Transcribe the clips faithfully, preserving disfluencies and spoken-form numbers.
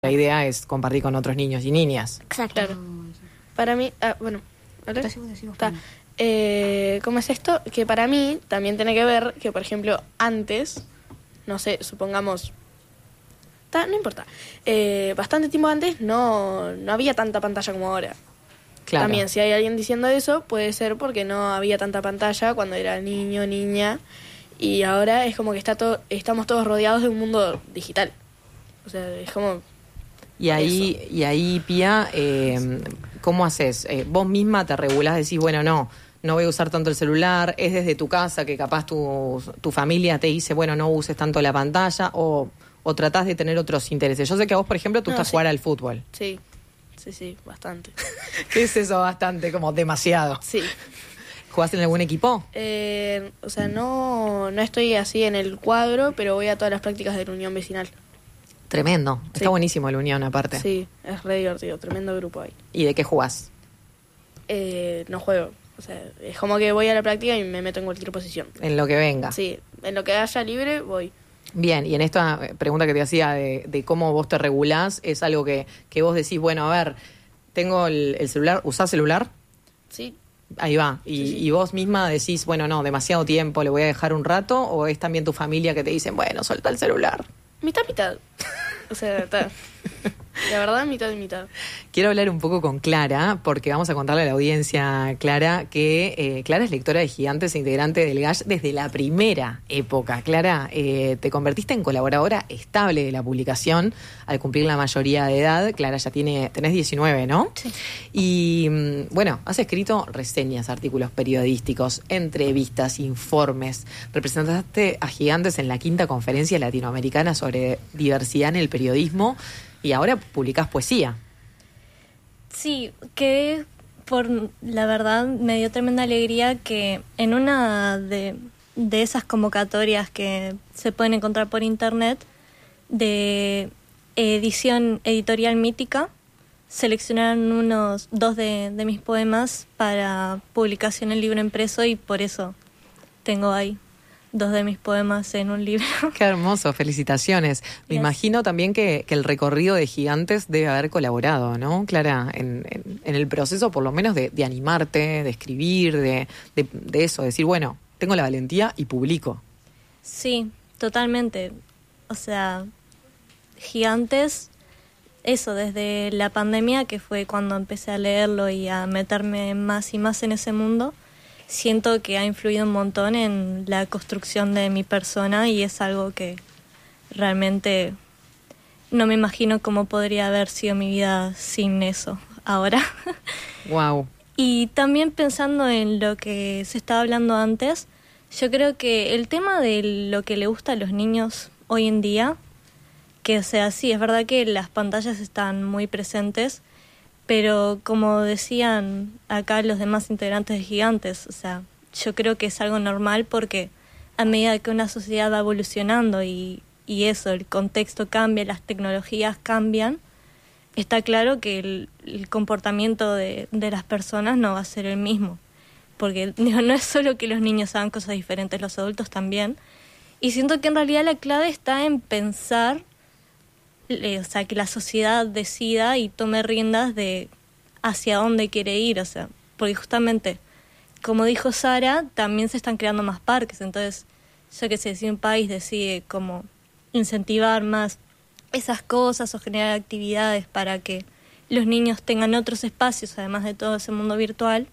La idea es compartir con otros niños y niñas. Exacto. Claro. Para mí, ah, bueno, ¿vale? Está. Eh, ¿Cómo es esto? Que para mí también tiene que ver que, por ejemplo, antes, no sé, supongamos, ta, no importa, eh, bastante tiempo antes no, no había tanta pantalla como ahora. Claro. También, si hay alguien diciendo eso, puede ser porque no había tanta pantalla cuando era niño, niña, y ahora es como que está todo, estamos todos rodeados de un mundo digital. O sea, es como... Y ahí, Eso. y ahí Pía, eh, ¿cómo haces? Eh, ¿Vos misma te regulás, decís, bueno, no, no voy a usar tanto el celular? ¿Es desde tu casa que capaz tu, tu familia te dice, bueno, no uses tanto la pantalla? ¿O, o tratás de tener otros intereses? Yo sé que a vos, por ejemplo, tú No, estás sí. jugar al fútbol. Sí, sí, sí, bastante. ¿Qué es eso bastante? Como demasiado. Sí. ¿Jugás en algún equipo? Eh, o sea, no, no estoy así en el cuadro, pero voy a todas las prácticas de la Unión Vecinal. Tremendo. Sí. Está buenísimo la unión, aparte. Sí, es re divertido, tremendo grupo ahí. ¿Y de qué jugás? Eh, no juego, o sea, es como que voy a la práctica y me meto en cualquier posición. En lo que venga. Sí, en lo que haya libre, voy. Bien, y en esta pregunta que te hacía de, de cómo vos te regulás, es algo que, que vos decís, bueno, a ver, tengo el, el celular, ¿usás celular? Sí, Ahí va. Y, Sí, sí. y vos misma decís, bueno, no, demasiado tiempo, le voy a dejar un rato, o es también tu familia que te dicen, bueno, suelta el celular. mitad, mitad. O sea, está. La verdad, mitad y mitad. Quiero hablar un poco con Clara, porque vamos a contarle a la audiencia, Clara, que eh, Clara es lectora de Gigantes e integrante del G A S desde la primera época. Clara, eh, te convertiste en colaboradora estable de la publicación al cumplir la mayoría de edad. Clara, ya tiene, tenés diecinueve, ¿no? Sí. Y mm, bueno, has escrito reseñas, artículos periodísticos, entrevistas, informes. Representaste a Gigantes en la quinta conferencia latinoamericana sobre diversidad en el periodismo. Y ahora publicás poesía. Sí, que por la verdad me dio tremenda alegría que en una de, de esas convocatorias que se pueden encontrar por internet de edición editorial mítica, seleccionaron unos dos de, de mis poemas para publicación en libro impreso y por eso tengo ahí dos de mis poemas en un libro. Qué hermoso, felicitaciones. Me Gracias. imagino también que, que el recorrido de Gigantes debe haber colaborado, ¿no, Clara? En, en, en el proceso, por lo menos, de, de animarte, de escribir, de, de, de eso, de decir, bueno, tengo la valentía y publico. Sí, totalmente. O sea, Gigantes, eso, desde la pandemia, que fue cuando empecé a leerlo y a meterme más y más en ese mundo, siento que ha influido un montón en la construcción de mi persona y es algo que realmente no me imagino cómo podría haber sido mi vida sin eso ahora. Wow. Y también pensando en lo que se estaba hablando antes, yo creo que el tema de lo que le gusta a los niños hoy en día, que o sea, sí, es verdad que las pantallas están muy presentes, pero como decían acá los demás integrantes de Gigantes, o sea, yo creo que es algo normal porque a medida que una sociedad va evolucionando y, y eso, el contexto cambia, las tecnologías cambian, está claro que el, el comportamiento de, de las personas no va a ser el mismo. Porque digo, no es solo que los niños hagan cosas diferentes, los adultos también. Y siento que en realidad la clave está en pensar, eh, o sea, que la sociedad decida y tome riendas de hacia dónde quiere ir. O sea, porque justamente, como dijo Sara, también se están creando más parques. Entonces, yo qué sé, si un país decide como incentivar más esas cosas o generar actividades para que los niños tengan otros espacios, además de todo ese mundo virtual,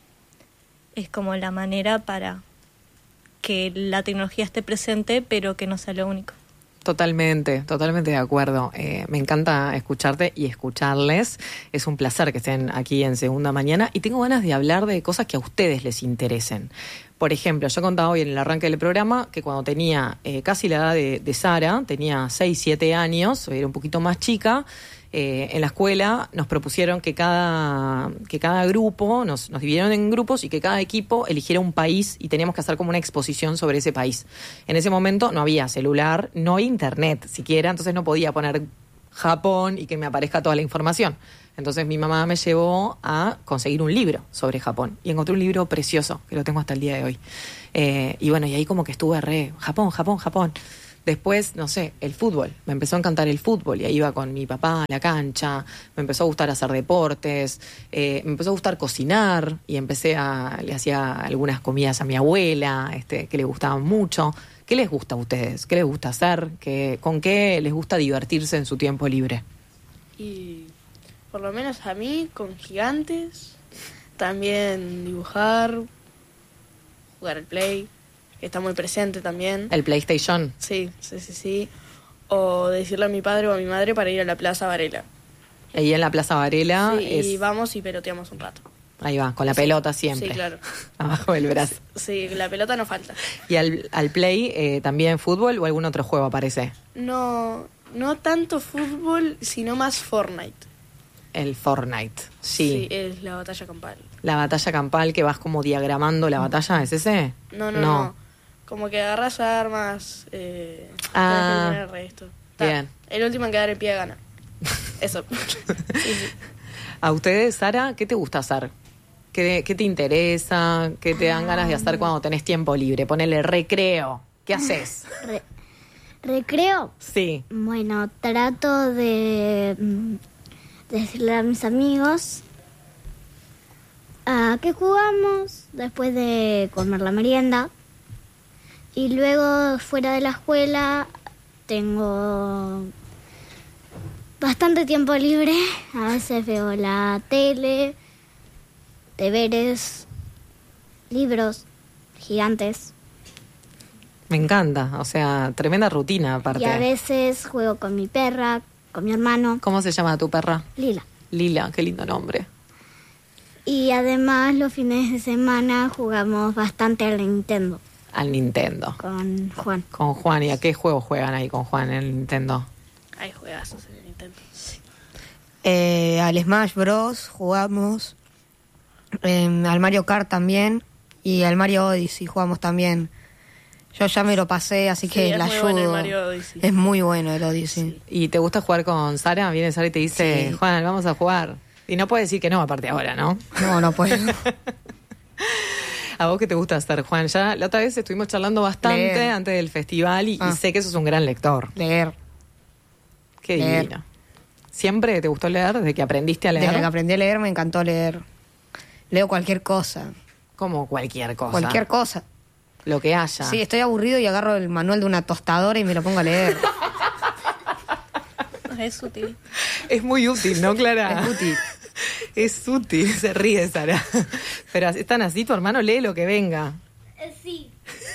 es como la manera para que la tecnología esté presente, pero que no sea lo único. Totalmente, totalmente de acuerdo. Eh, me encanta escucharte y escucharles. Es un placer que estén aquí en Segunda Mañana y tengo ganas de hablar de cosas que a ustedes les interesen. Por ejemplo, yo contaba hoy en el arranque del programa que cuando tenía eh, casi la edad de, de Sara, tenía seis, siete años, era un poquito más chica, eh, en la escuela nos propusieron que cada, que cada grupo, nos, nos dividieron en grupos y que cada equipo eligiera un país y teníamos que hacer como una exposición sobre ese país. En ese momento no había celular, no había internet siquiera, entonces no podía poner Japón y que me aparezca toda la información. Entonces mi mamá me llevó a conseguir un libro sobre Japón y encontré un libro precioso que lo tengo hasta el día de hoy. Eh, y bueno, y ahí como que estuve re, Japón, Japón, Japón. Después, no sé, el fútbol. Me empezó a encantar el fútbol y ahí iba con mi papá a la cancha. Me empezó a gustar hacer deportes. Eh, me empezó a gustar cocinar y empecé a... Le hacía algunas comidas a mi abuela, este, que le gustaban mucho. ¿Qué les gusta a ustedes? ¿Qué les gusta hacer? ¿Qué, ¿Con qué les gusta divertirse en su tiempo libre? Y por lo menos a mí, con gigantes, también dibujar, jugar al play, que está muy presente también. ¿El PlayStation? Sí, sí, sí, sí. O decirle a mi padre o a mi madre para ir a la Plaza Varela. Ahí en la Plaza Varela. Sí, es... y vamos y peloteamos un rato. Ahí va, con la Sí, pelota siempre. Sí, claro. Abajo del brazo. Sí, la pelota no falta. ¿Y al, al Play eh, también fútbol o algún otro juego aparece? No, no tanto fútbol, sino más Fortnite. El Fortnite, sí. Sí, es la batalla campal. La batalla campal que vas como diagramando la batalla, ¿es ese? No, no, no. Como que agarras armas, eh, Ah, tenés que tener el resto. Ta, bien. El último en quedar en pie gana. Eso. Sí, sí. ¿A ustedes, Sara, qué te gusta hacer? ¿Qué, qué te interesa? ¿Qué te dan ganas de hacer cuando tenés tiempo libre? Ponele recreo. ¿Qué haces? Re- ¿Recreo? Sí. Bueno, trato de, mm, decirle a mis amigos a qué jugamos después de comer la merienda. Y luego, fuera de la escuela, tengo bastante tiempo libre. A veces veo la tele, deberes, libros, gigantes. Me encanta. O sea, tremenda rutina aparte. Y a veces juego con mi perra, con mi hermano, ¿Cómo se llama tu perra? Lila. Lila, qué lindo nombre. Y además los fines de semana jugamos bastante al Nintendo Al Nintendo. con Juan. Con Juan. ¿Y a qué juego juegan ahí con Juan en el Nintendo? Hay juegazos en el Nintendo. Eh, al Smash Bros. Jugamos, eh, al Mario Kart también y al Mario Odyssey jugamos también. Yo ya me lo pasé, así Sí, que es la muy ayudo. bueno el Mario Odyssey. Es muy bueno el Odyssey. ¿Y te gusta jugar con Sara? Viene Sara y te dice, Sí. Juan, vamos a jugar. Y no puede decir que no, aparte ahora, ¿no? No, no puedo. ¿A vos qué te gusta hacer, Juan? Ya la otra vez estuvimos charlando bastante Leer. antes del festival y, Ah. y sé que sos un gran lector. Leer. Qué Leer. divino. ¿Siempre te gustó leer? ¿Desde que aprendiste a leer? Desde que aprendí a leer me encantó leer. Leo cualquier cosa. Como cualquier cosa. Cualquier cosa. Lo que haya. Sí, estoy aburrido y agarro el manual de una tostadora y me lo pongo a leer. Es útil. Es muy útil, ¿no, Clara? Es útil. Es útil, se ríe Sara. Pero están así, tu hermano lee lo que venga. Sí.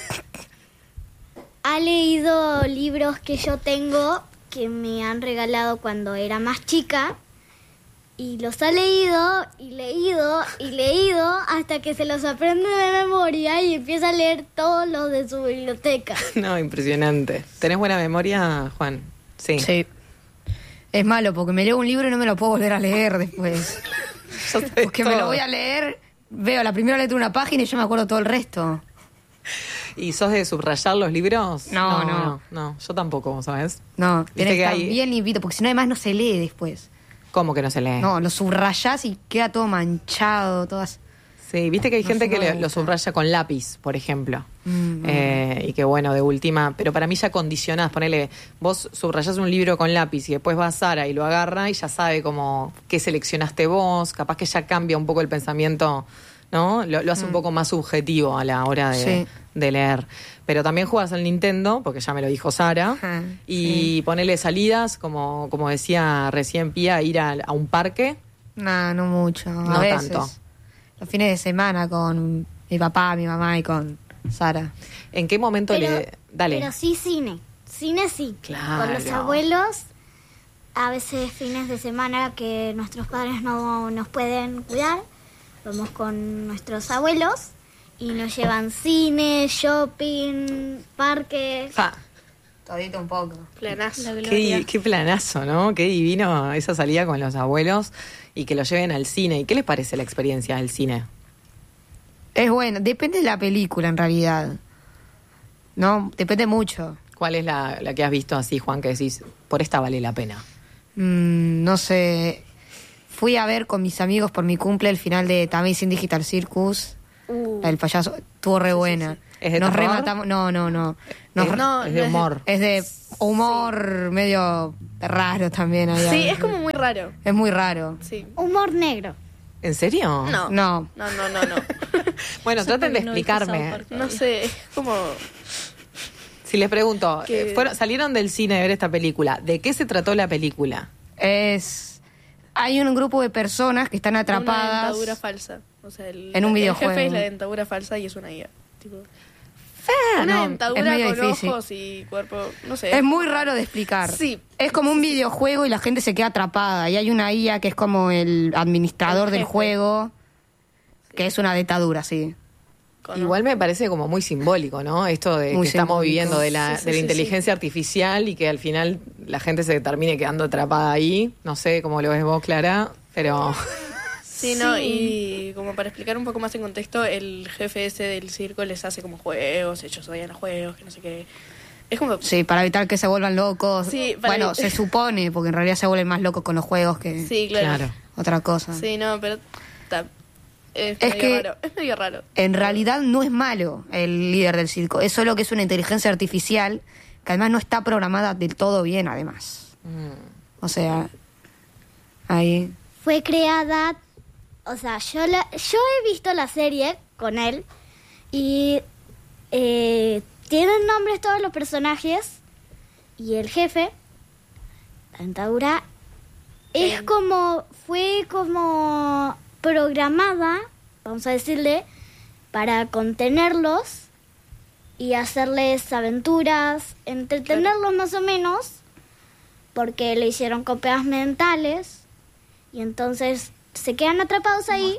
Ha leído libros que yo tengo que me han regalado cuando era más chica y los ha leído y leído y leído hasta que se los aprende de memoria y empieza a leer todos los de su biblioteca. No, impresionante. ¿Tenés buena memoria, Juan? Sí. Sí. Es malo porque me leo un libro y no me lo puedo volver a leer después. Yo sé Porque me todo. lo voy a leer, veo la primera letra de una página y yo me acuerdo todo el resto. ¿Y sos de subrayar los libros? No, no. no. No, no. Yo tampoco, ¿sabes? No, Viste tenés que que estar hay- bien limpito, porque si no además no se lee después. ¿Cómo que no se lee? No, lo subrayás y queda todo manchado, todas. Sí, viste que hay No gente sé, que no me le- lo gusta. subraya con lápiz, por ejemplo. Mm, Eh, y que bueno, de última, pero para mí ya condicionás, ponele, vos subrayás un libro con lápiz y después va Sara y lo agarra y ya sabe como qué seleccionaste vos, capaz que ya cambia un poco el pensamiento, ¿no? Lo, lo hace un poco más subjetivo a la hora de, Sí. de leer. Pero también juegas al Nintendo, porque ya me lo dijo Sara, Ajá, y ponele salidas, como, como decía recién Pía, ir a, a un parque. No, no mucho. A No veces. tanto. Los fines de semana con mi papá, mi mamá y con Sara. ¿En qué momento Pero, le...? Dale. pero sí cine, cine sí. Claro. Con los abuelos, a veces fines de semana que nuestros padres no nos pueden cuidar, vamos con nuestros abuelos y nos llevan cine, shopping, parques. Fa. Todito un poco. Planazo. La Qué, gloria. di- qué planazo, ¿no? Qué divino esa salida con los abuelos y que lo lleven al cine. ¿Y qué les parece la experiencia del cine? Es bueno, depende de la película en realidad. No, depende mucho. ¿Cuál es la, la que has visto así, Juan, que decís, por esta vale la pena? Mm, no sé. Fui a ver con mis amigos por mi cumple el final de Amazing Digital Circus. Uh, La del payaso. Estuvo re buena. ¿Es de Nos terror? rematamos. No, no, no. Nos Es- re- no, es no de es- humor. es de humor medio raro también. ahí Sí, adentro. es como muy raro. Es muy raro. Sí. Humor negro. ¿En serio? No. No. No, no, no, no. Bueno, Yo traten de porque no vi explicarme. South Park. No sé, es como... Si les pregunto, Que- eh, fueron, salieron del cine de ver esta película. ¿De qué se trató la película? Es. Hay un grupo de personas que están Una atrapadas. dentadura falsa. O sea, el, En un el videojuego. jefe es la dentadura falsa y es una I A. Tipo, Ah, una no, dentadura es medio con difícil. ojos y cuerpo, no sé. Es muy raro de explicar. Sí. Es como un videojuego y la gente se queda atrapada. Y hay una I A que es como el administrador El del jefe. juego, que es una dentadura, sí. con- Igual me parece como muy simbólico, ¿no? Esto de Muy que estamos simbólico. viviendo de la, Sí, sí, de la sí, inteligencia artificial y que al final la gente se termine quedando atrapada ahí. No sé cómo lo ves vos, Clara, pero... Sí, no, y como para explicar un poco más en contexto, el jefe ese del circo les hace como juegos, ellos odian los juegos, que no sé qué. Es como... Sí, para evitar que se vuelvan locos. Sí, para bueno, evi- se supone, porque en realidad se vuelven más locos con los juegos que Sí, claro. Claro. otra cosa. Sí, no, pero... ta- es, Es medio que- raro. Es medio raro. En realidad no es malo el líder del circo, es solo que es una inteligencia artificial que además no está programada del todo bien, además. Mm. O sea, ahí... Fue creada, o sea, yo la, yo he visto la serie con él y eh, tienen nombres todos los personajes y el jefe, la dentadura, es Sí. como, fue como programada, vamos a decirle, para contenerlos y hacerles aventuras, entretenerlos más o menos, porque le hicieron copias mentales y entonces se quedan atrapados ahí.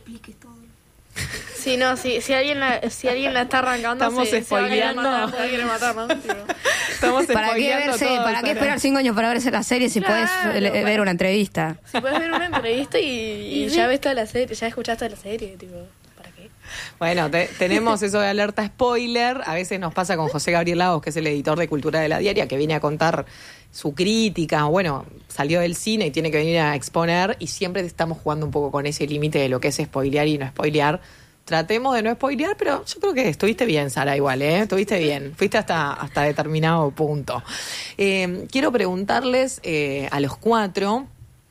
Sí, no, sí, si alguien la, si alguien la está arrancando, Estamos se, se va a querer spoileando. matar, se va a querer matar, ¿no? Tipo, Estamos ¿Para qué, spoileando verse, todo, ¿para qué Sara. esperar cinco años para verse la serie si Claro, puedes le- para- ver una entrevista? si puedes ver una entrevista y, y ya ves toda la serie, ya escuchaste la serie, tipo, ¿para qué? Bueno, te- tenemos eso de alerta spoiler. A veces nos pasa con José Gabriel Lagos, que es el editor de Cultura de la Diaria, que viene a contar su crítica. Bueno, salió del cine y tiene que venir a exponer. Y siempre estamos jugando un poco con ese límite de lo que es spoilear y no spoilear. Tratemos de no spoilear, pero yo creo que estuviste bien, Sara, igual, ¿eh? Estuviste bien. Fuiste hasta, hasta determinado punto. Eh, quiero preguntarles eh, a los cuatro...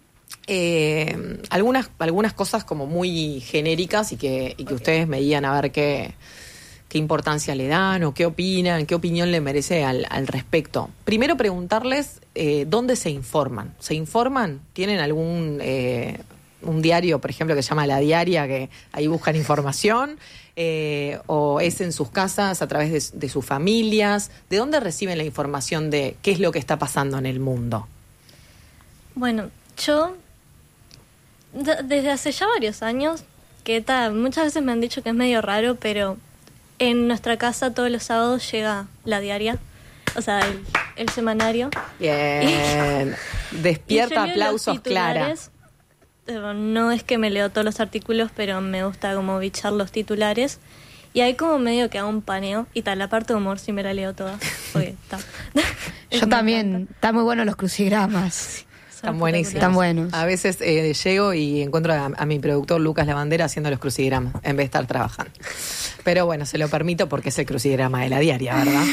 Eh, algunas, algunas cosas como muy genéricas y que, y que ustedes me digan a ver qué, qué importancia le dan o qué opinan, qué opinión le merece al, al respecto. Primero preguntarles eh, dónde se informan. ¿Se informan? ¿Tienen algún eh, un diario, por ejemplo, que se llama La Diaria, que ahí buscan información? Eh, ¿O es en sus casas, a través de, de sus familias? ¿De dónde reciben la información de qué es lo que está pasando en el mundo? Bueno, yo de- desde hace ya varios años, que ta, muchas veces me han dicho que es medio raro, pero en nuestra casa todos los sábados llega La Diaria, o sea, el, el semanario. Bien. Y Despierta yo leo los aplausos, Clara. titulares. Eh, No es que me leo todos los artículos, pero me gusta como bichar los titulares. Y ahí como medio que hago un paneo. Y tal, la parte de humor sí me la leo toda. Porque, ta. Yo Me también, encanta. están muy buenos los crucigramas. Son Están buenísimos. Están buenos. A veces eh, llego y encuentro a, a mi productor Lucas Lavandera haciendo los crucigramas en vez de estar trabajando. Pero bueno, se lo permito porque es el crucigrama de La Diaria, ¿verdad?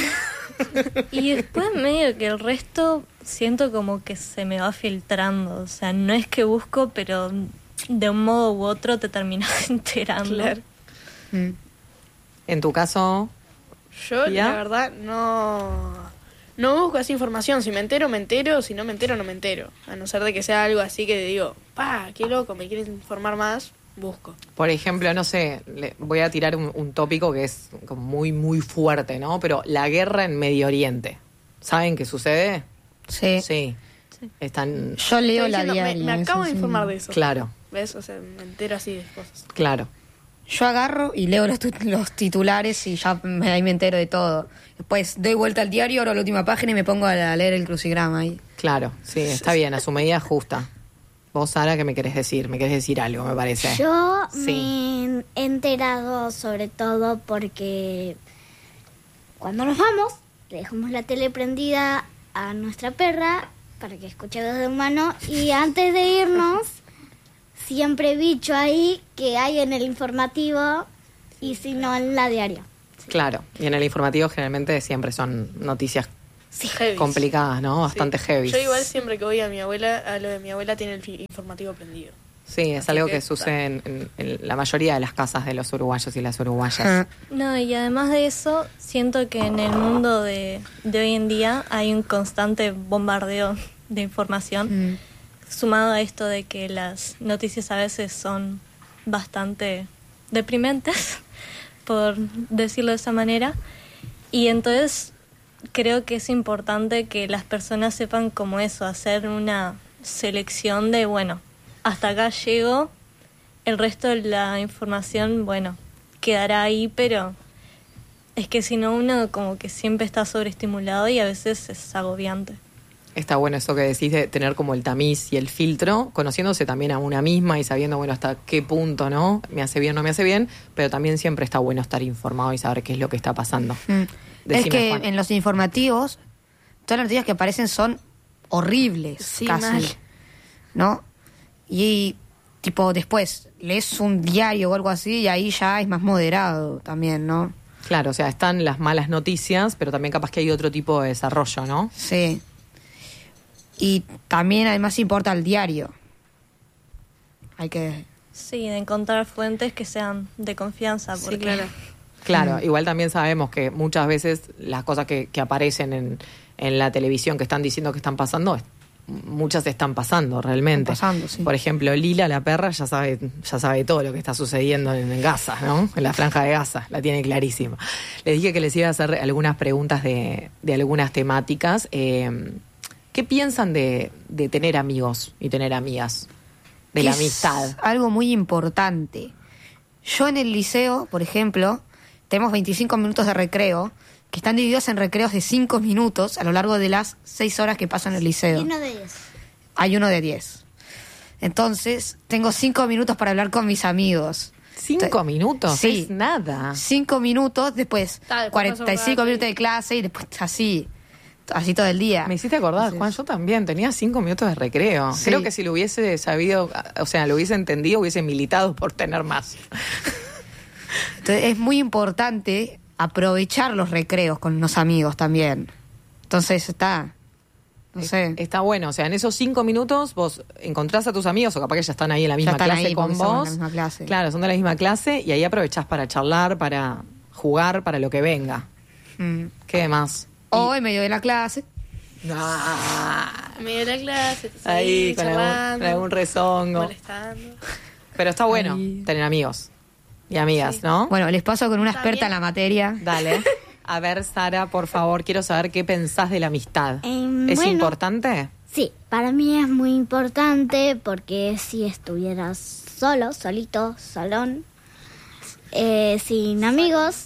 Y después medio que el resto siento como que se me va filtrando. O sea, no es que busco, pero de un modo u otro te terminas enterando. Claro. Mm. En tu caso, Yo, ¿Ya? la verdad, no... No busco así información. Si me entero, me entero. Si no me entero, no me entero. A no ser de que sea algo así que digo, pa, qué loco, me quieres informar más, busco. por ejemplo, no sé, le- voy a tirar un, un tópico que es como muy, muy fuerte, ¿no? Pero la guerra en Medio Oriente. ¿Saben qué sucede? Sí. Sí. Están... Yo leo Estoy La diciendo, me- Diaria. Me, acabo eso de sí. informar de eso. Claro, ¿Ves? O sea, me entero así de cosas. claro. Yo agarro y leo los, tu- los titulares y ya me, ahí me entero de todo. Después doy vuelta al diario, abro la última página y me pongo a, a leer el crucigrama ahí. Claro, sí, está bien, a su medida justa. Vos, Sara, ¿qué me querés decir? Me querés decir algo, me parece. Yo Sí. me he enterado sobre todo porque cuando nos vamos, le dejamos la tele prendida a nuestra perra para que escuche voz de humano y antes de irnos, siempre bicho ahí que hay en el informativo y si no en La Diaria. Claro, y en el informativo generalmente siempre son noticias Sí, heavy. complicadas, ¿no? Bastante Sí. heavy. Yo igual siempre que voy a mi abuela, a lo de mi abuela tiene el fi- informativo prendido. Sí, es Así algo que, que sucede en, en- en la mayoría de las casas de los uruguayos y las uruguayas. Ah, No, y además de eso, siento que en el mundo de, de hoy en día hay un constante bombardeo de información, mm. sumado a esto de que las noticias a veces son bastante deprimentes, por decirlo de esa manera, y entonces creo que es importante que las personas sepan como eso, hacer una selección de, bueno, hasta acá llego, el resto de la información, bueno, quedará ahí, pero es que si no uno como que siempre está sobreestimulado y a veces es agobiante. Está bueno eso que decís de tener como el tamiz y el filtro, conociéndose también a una misma y sabiendo, bueno, hasta qué punto, ¿no? Me hace bien, no me hace bien, pero también siempre está bueno estar informado y saber qué es lo que está pasando. Mm. Es Decime, que Juan. en los informativos, todas las noticias que aparecen son horribles, Sí, casi. mal. ¿No? Y, tipo, después lees un diario o algo así y ahí ya es más moderado también, ¿no? Claro, o sea, están las malas noticias, pero también capaz que hay otro tipo de desarrollo, ¿no? Sí. Y también además importa el diario. Hay que... Sí, de encontrar fuentes que sean de confianza. Sí, Porque claro. Claro, igual también sabemos que muchas veces las cosas que, que aparecen en, en la televisión que están diciendo que están pasando, es- muchas están pasando realmente. Están pasando, sí. Por ejemplo, Lila, la perra, ya sabe, ya sabe todo lo que está sucediendo en, en Gaza, ¿no? En la franja de Gaza, la tiene clarísima. Les dije que les iba a hacer algunas preguntas de, de algunas temáticas. Eh, ¿Qué piensan de, de tener amigos y tener amigas? De la es amistad. algo muy importante. Yo en el liceo, por ejemplo, tenemos veinticinco minutos de recreo, que están divididos en recreos de cinco minutos a lo largo de las seis horas que paso en el liceo. Y uno de ellos. Hay uno de diez. Entonces, tengo cinco minutos para hablar con mis amigos. ¿Cinco minutos? Sí. Es nada. Cinco minutos, después Ta, después cuarenta y pasa un cinco rato minutos y- de clase y después así, así todo el día. Me hiciste acordar, Entonces, Juan, yo también tenía cinco minutos de recreo. Sí. Creo que si lo hubiese sabido, o sea, lo hubiese entendido, hubiese militado por tener más. Entonces, es muy importante aprovechar los recreos con los amigos también. Entonces, está, no sé. Está bueno, o sea, en esos cinco minutos vos encontrás a tus amigos, o capaz que ya están ahí en la misma están clase ahí con porque son de vos. la misma clase. Claro, son de la misma clase y ahí aprovechás para charlar, para jugar, para lo que venga. Mm. ¿Qué más? O en medio de la clase. Ah, En medio de la clase, estás ahí, ahí, con algún, charlando, con algún rezongo. molestando. Pero está bueno Ahí. tener amigos y amigas, Sí. ¿no? Bueno, les paso con una También- experta en la materia. Dale. A ver, Sara, por favor, quiero saber qué pensás de la amistad. Em, ¿Es bueno. importante? Sí, para mí es muy importante porque si estuvieras solo, solito, solón, eh, sin amigos,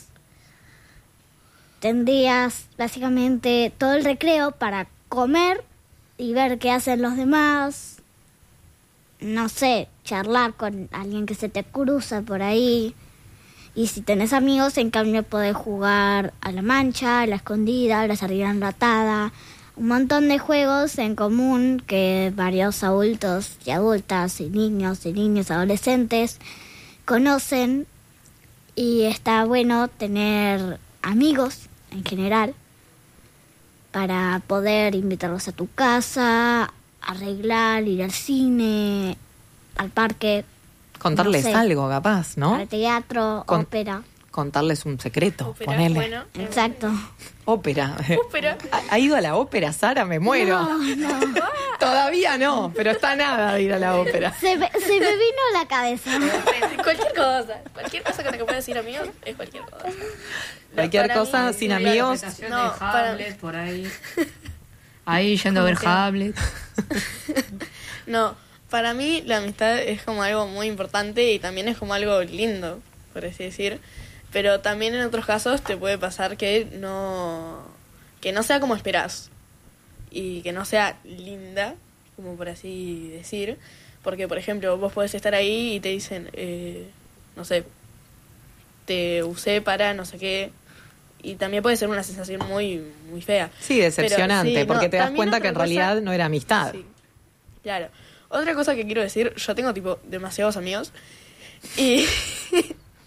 tendrías básicamente todo el recreo para comer y ver qué hacen los demás, no sé, charlar con alguien que se te cruza por ahí. Y si tenés amigos, en cambio podés jugar a la mancha, a la escondida, a la sardina enlatada, un montón de juegos en común que varios adultos y adultas y niños y niños adolescentes conocen, y está bueno tener amigos en general para poder invitarlos a tu casa, arreglar, ir al cine, al parque, Contarles No sé. algo, capaz, ¿no? al teatro, Con- ópera. Contarles un secreto, Ópera, ponele. bueno. Exacto. Ópera. Ópera. ¿Ha, ha ido a la ópera, Sara? Me muero. Todavía no, pero está a nada de ir a la ópera. Se me, se me vino a la cabeza. Cualquier cosa. Cualquier cosa con la que puedas decir amigos es cualquier cosa. Cualquier Para cosa mí, sin la amigos. interpretación No, de para- Hamlet por ahí. Ahí yendo a ver Como que- Hamlet. No, para mí la amistad es como algo muy importante y también es como algo lindo, por así decir. Pero también en otros casos te puede pasar que no, que no sea como esperás y que no sea linda, como por así decir. Porque, por ejemplo, vos podés estar ahí y te dicen, eh, no sé, te usé para no sé qué. Y también puede ser una sensación muy, muy fea. Sí, decepcionante, Pero, sí, porque no, te das también cuenta otra que en cosa- realidad no era amistad. Sí, claro. Otra cosa que quiero decir, yo tengo tipo demasiados amigos y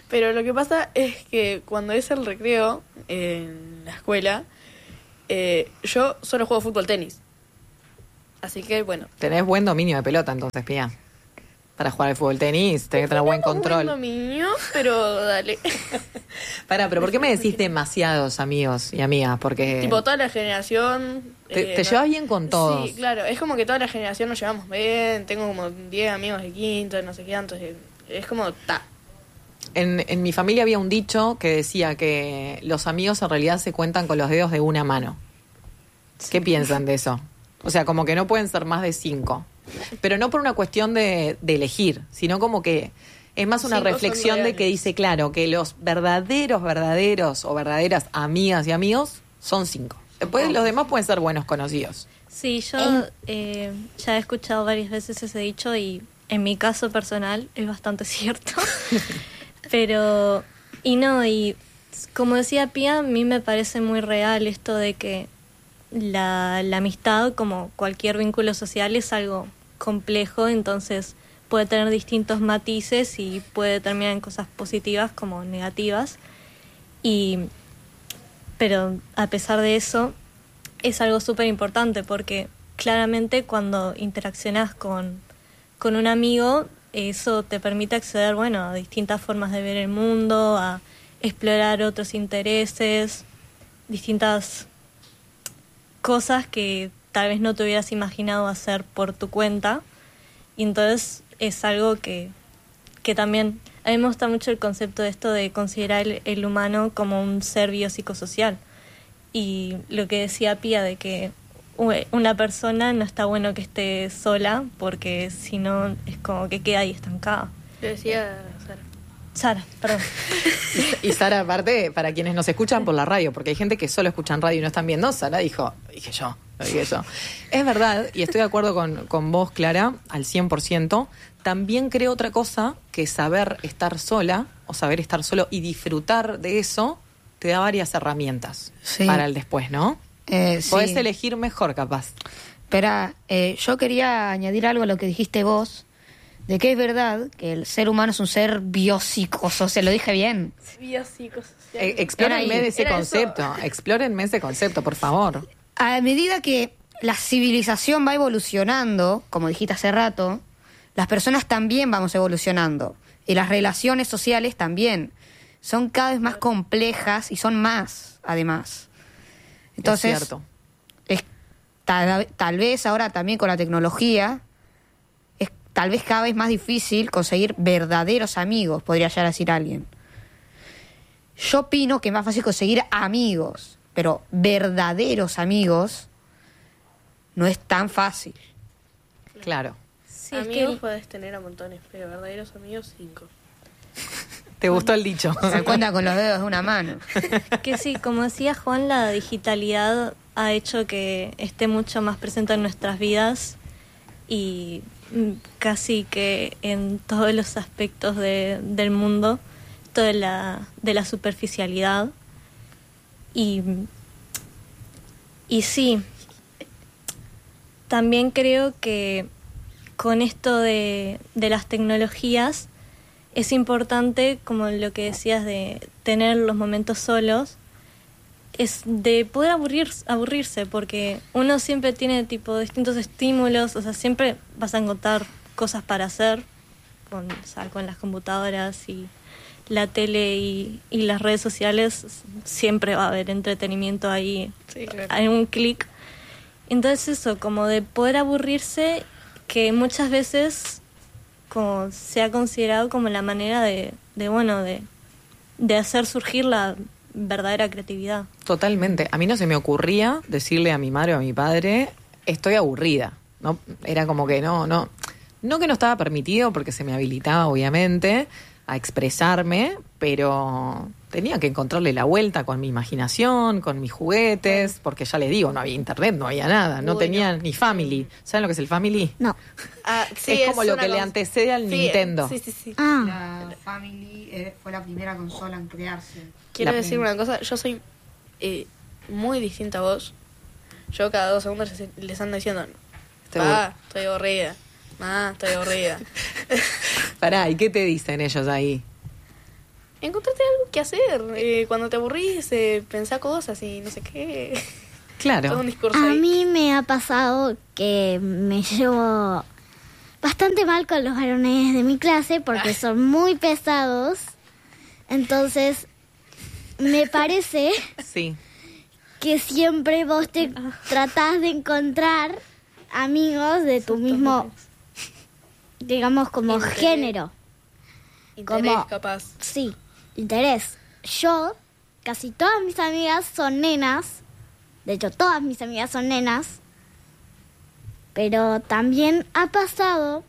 Pero lo que pasa es que cuando es el recreo en la escuela, eh, yo solo juego fútbol tenis. Así que, bueno. Tenés buen dominio de pelota, entonces, Pía. Para jugar al fútbol tenis, tenés que tener buen control. Buen dominio, pero dale. Pará, pero ¿por qué me decís demasiados amigos y amigas? Porque... Tipo, toda la generación... ¿Te, eh, te no- llevas bien con todos? Sí, claro. Es como que toda la generación nos llevamos bien. Tengo como diez amigos de quinto, no sé qué, entonces es como, ta. En, en mi familia había un dicho que decía que los amigos en realidad se cuentan con los dedos de una mano. ¿Qué piensan de eso? O sea, como que no pueden ser más de cinco. Pero no por una cuestión de, de elegir, sino como que es más una Cinco son reflexión de que reales. dice, claro, que los verdaderos, verdaderos o verdaderas amigas y amigos son cinco. Después los demás pueden ser buenos conocidos. Sí, yo En- eh, ya he escuchado varias veces ese dicho y en mi caso personal es bastante cierto. Pero, y no, y como decía Pía, a mí me parece muy real esto de que la, la amistad, como cualquier vínculo social, es algo complejo, entonces puede tener distintos matices y puede terminar en cosas positivas como negativas. Y, pero a pesar de eso, es algo súper importante porque claramente cuando interaccionas con, con un amigo, eso te permite acceder, bueno, a distintas formas de ver el mundo, a explorar otros intereses, distintas cosas que tal vez no te hubieras imaginado hacer por tu cuenta. Y entonces es algo que, que también... A mí me gusta mucho el concepto de esto de considerar el, el humano como un ser biopsicosocial. Y lo que decía Pía de que una persona no está bueno que esté sola porque si no es como que queda ahí estancada. Lo decía Sara. Sara, perdón. Y Sara, aparte, para quienes nos escuchan por la radio, porque hay gente que solo escuchan radio y no están viendo, Sara dijo, lo dije yo, lo dije yo. Es verdad, y estoy de acuerdo con, con vos, Clara, al cien por ciento. También creo otra cosa, que saber estar sola, o saber estar solo y disfrutar de eso, te da varias herramientas Sí. para el después, ¿no? Eh, sí. Podés elegir mejor, capaz. Espera, eh, yo quería añadir algo a lo que dijiste vos, de que es verdad que el ser humano es un ser biopsicosocial, lo dije bien. Biopsicosocial. Eh, explórenme ahí. de ese Era concepto, explórenme ese concepto, por favor. A medida que la civilización va evolucionando, como dijiste hace rato, las personas también vamos evolucionando. Y las relaciones sociales también. Son cada vez más complejas y son más, además. Entonces, es cierto. es tal, tal vez ahora también con la tecnología, es tal vez cada vez más difícil conseguir verdaderos amigos, podría llegar a decir alguien. Yo opino que es más fácil conseguir amigos, pero verdaderos amigos no es tan fácil. Claro. Sí, es amigos que- podés tener a montones, pero verdaderos amigos, cinco. ¿Te gustó el dicho? Se cuenta con los dedos de una mano. Que sí, como decía Juan, la digitalidad ha hecho que esté mucho más presente en nuestras vidas y mm, casi que en todos los aspectos de, del mundo, esto de la, de la superficialidad. Y, y sí, también creo que con esto de, de las tecnologías es importante, como lo que decías, de tener los momentos solos, es de poder aburrir, aburrirse, porque uno siempre tiene tipo distintos estímulos, o sea, siempre vas a encontrar cosas para hacer con, o sea, con las computadoras y la tele y, y las redes sociales, siempre va a haber entretenimiento ahí Sí, claro. en un clic. Entonces eso, como de poder aburrirse, que muchas veces como se ha considerado como la manera de, de bueno, de, de hacer surgir la verdadera creatividad. Totalmente. A mí no se me ocurría decirle a mi madre o a mi padre, estoy aburrida. No, era como que no, no, no que no estaba permitido porque se me habilitaba, obviamente, a expresarme, pero tenía que encontrarle la vuelta con mi imaginación, con mis juguetes, porque ya les digo, no había internet, no había nada, no Uy, tenía no. ni family. ¿Saben lo que es el family? No. Ah, sí, Es como lo una que le cons- antecede al Sí, Nintendo. Sí, sí, sí. Ah, La Family eh, fue la primera consola en crearse. Quiero La- decir una cosa, yo soy eh, muy distinta a vos. Yo cada dos segundos les, les ando diciendo, Estoy pa, estoy aburrida, ma, estoy aburrida. Pará, ¿y qué te dicen ellos ahí? encontrate algo que hacer. Eh, cuando te aburrís, eh, pensá cosas y no sé qué. Claro. Todo un discurso A ahí. mí me ha pasado que me llevo bastante mal con los varones de mi clase porque son muy pesados. Entonces, me parece Sí. que siempre vos te tratás de encontrar amigos de tu mismo, digamos, como Interés. género. Interés, como- capaz. Sí, interés. Yo, casi todas mis amigas son nenas. De hecho, todas mis amigas son nenas. Pero también ha pasado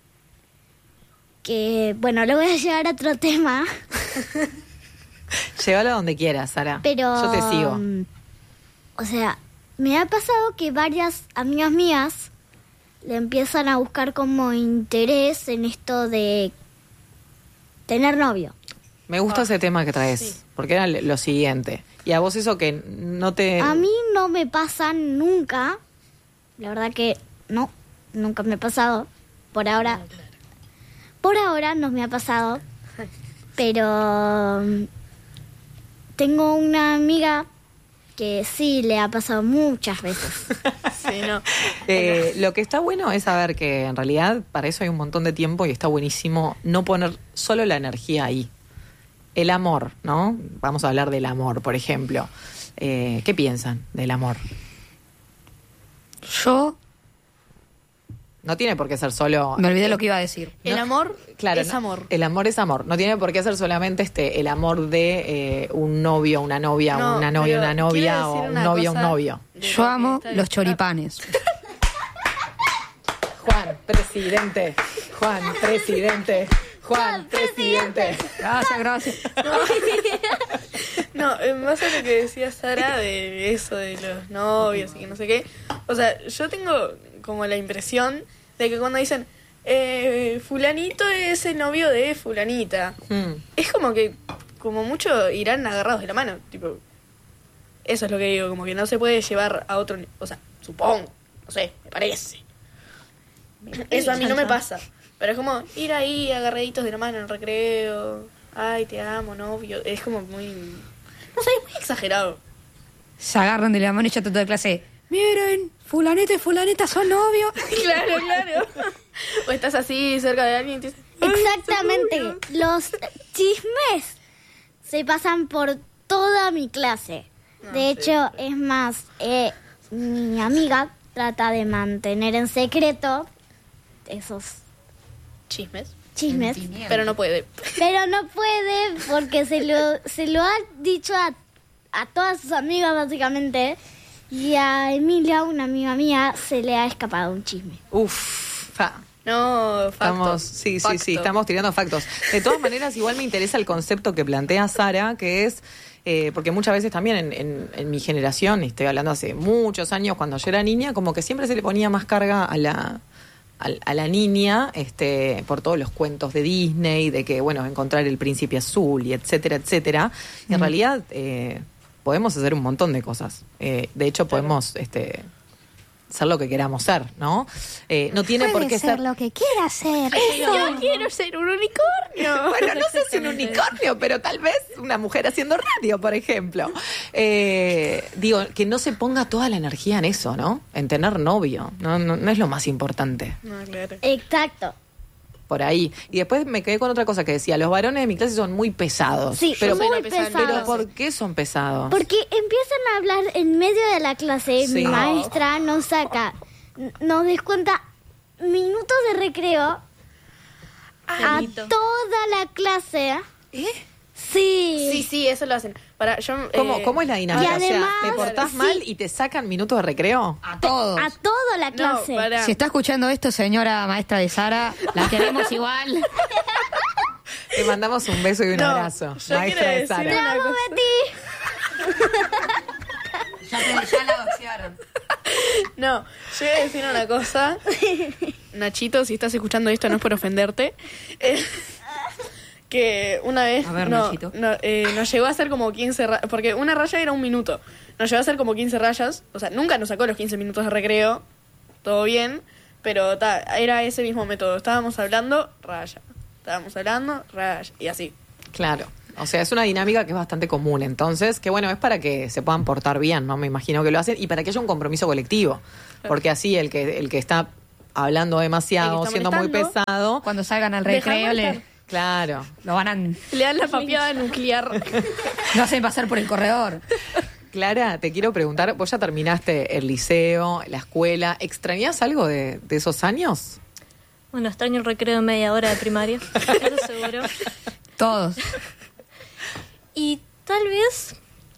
que, bueno, le voy a llevar a otro tema. Llévalo donde quieras, Sara. Pero, Yo te sigo. mm, o sea, me ha pasado que varias amigas mías le empiezan a buscar como interés en esto de tener novio. Me gusta Ah, ese tema que traes, sí. porque era lo siguiente. Y a vos eso que no te... A mí no me pasa nunca. La verdad que no, nunca me ha pasado. Por ahora, por ahora no me ha pasado. Pero mm, tengo una amiga que sí le ha pasado muchas veces. Sí, no. Eh, lo que está bueno es saber que en realidad para eso hay un montón de tiempo y está buenísimo no poner solo la energía ahí. El amor, ¿no? Vamos a hablar del amor, por ejemplo. Eh, ¿Qué piensan del amor? Yo No tiene por qué ser solo... me olvidé lo que iba a decir. El No, amor Claro, es no, amor. El amor es amor. No tiene por qué ser solamente este el amor de eh, un novio, una novia, No, una novia, pero una novia quiero o decir un una novio, un cosa novio. de Yo lo que amo está- los choripanes. Juan, presidente. Juan, presidente. Juan, presidente. Gracias, gracias. No, en base a lo que decía Sara de eso de los novios y que no sé qué. O sea, yo tengo como la impresión de que cuando dicen eh, fulanito es el novio de fulanita, Mm. es como que como mucho irán agarrados de la mano, tipo, eso es lo que digo, como que no se puede llevar a otro, ni- o sea, supongo, no sé, me parece. Eso a mí no me pasa, pero es como ir ahí agarraditos de la mano en el recreo, ay, te amo, novio, es como muy, no sé, es muy exagerado. Se agarran de la mano y ya toda clase. Miren, fulanito y fulanita son novios. Claro, claro. O estás así cerca de alguien y te dices, "Ay, Exactamente. sos novio". Los chismes se pasan por toda mi clase. No, De sí, hecho, es más, eh, mi amiga trata de mantener en secreto esos Chismes, chismes, pero no puede. pero no puede porque se lo, se lo ha dicho a, a todas sus amigas básicamente, y a Emilia, una amiga mía, se le ha escapado un chisme. Uf, fa. No, facto. Estamos, sí, sí, sí, Facto. estamos tirando factos. De todas maneras, igual me interesa el concepto que plantea Sara, que es, eh, porque muchas veces también en, en, en mi generación, y estoy hablando hace muchos años, cuando yo era niña, como que siempre se le ponía más carga a la, a, a la niña, este, por todos los cuentos de Disney, de que, bueno, encontrar el príncipe azul y etcétera, etcétera. Y en realidad eh, podemos hacer un montón de cosas. Eh, de hecho, podemos... este ser lo que queramos ser, ¿no? Eh, no tiene por qué ser... lo que quiera ser. Yo quiero ser un unicornio. Bueno, no sé si un unicornio, pero tal vez una mujer haciendo radio, por ejemplo. Eh, digo, que no se ponga toda la energía en eso, ¿no? En tener novio. No, no, no es lo más importante. No, claro. Exacto. Por ahí. Y después me quedé con otra cosa que decía, los varones de mi clase son muy pesados. Sí, pero, soy muy una pesada, pesados. pero ¿por qué son pesados? Porque empiezan a hablar en medio de la clase. Sí. Mi maestra nos saca, n- nos descuenta minutos de recreo a Amiguito. toda la clase. ¿Eh? Sí. Sí, sí, eso lo hacen. Para, yo, ¿Cómo, eh, ¿Cómo es la dinámica? y O sea, además, ¿te portás sí. mal y te sacan minutos de recreo? A todos. A toda la No, clase. para. Si está escuchando esto, señora maestra de Sara, la queremos igual. Te mandamos un beso y un No, abrazo, yo maestra quiero de decir Sara. una cosa. Ya, ya la doxearon. No, yo voy a decir una cosa. Nachito, si estás escuchando esto, no es por ofenderte. Eh, que una vez A ver, no, Nachito. no, eh, nos llegó a hacer como quince rayas, porque una raya era un minuto. Nos llegó a hacer como quince rayas, o sea, nunca nos sacó los quince minutos de recreo, todo bien, pero ta, era ese mismo método. Estábamos hablando, raya. Estábamos hablando, raya, y así. Claro. O sea, es una dinámica que es bastante común. Entonces, que bueno, es para que se puedan portar bien, ¿no? Me imagino que lo hacen. Y para que haya un compromiso colectivo. Porque así el que, el que está hablando demasiado, El que está siendo muy molestando. pesado... Cuando salgan al Deja recreo, le, molestar. Claro. lo van a... Le dan la papeada nuclear. Lo hacen pasar por el corredor. Clara, te quiero preguntar, vos ya terminaste el liceo, la escuela. ¿Extrañás algo de, de esos años? Bueno, extraño el recreo de media hora de primaria, eso seguro. Todos. Y tal vez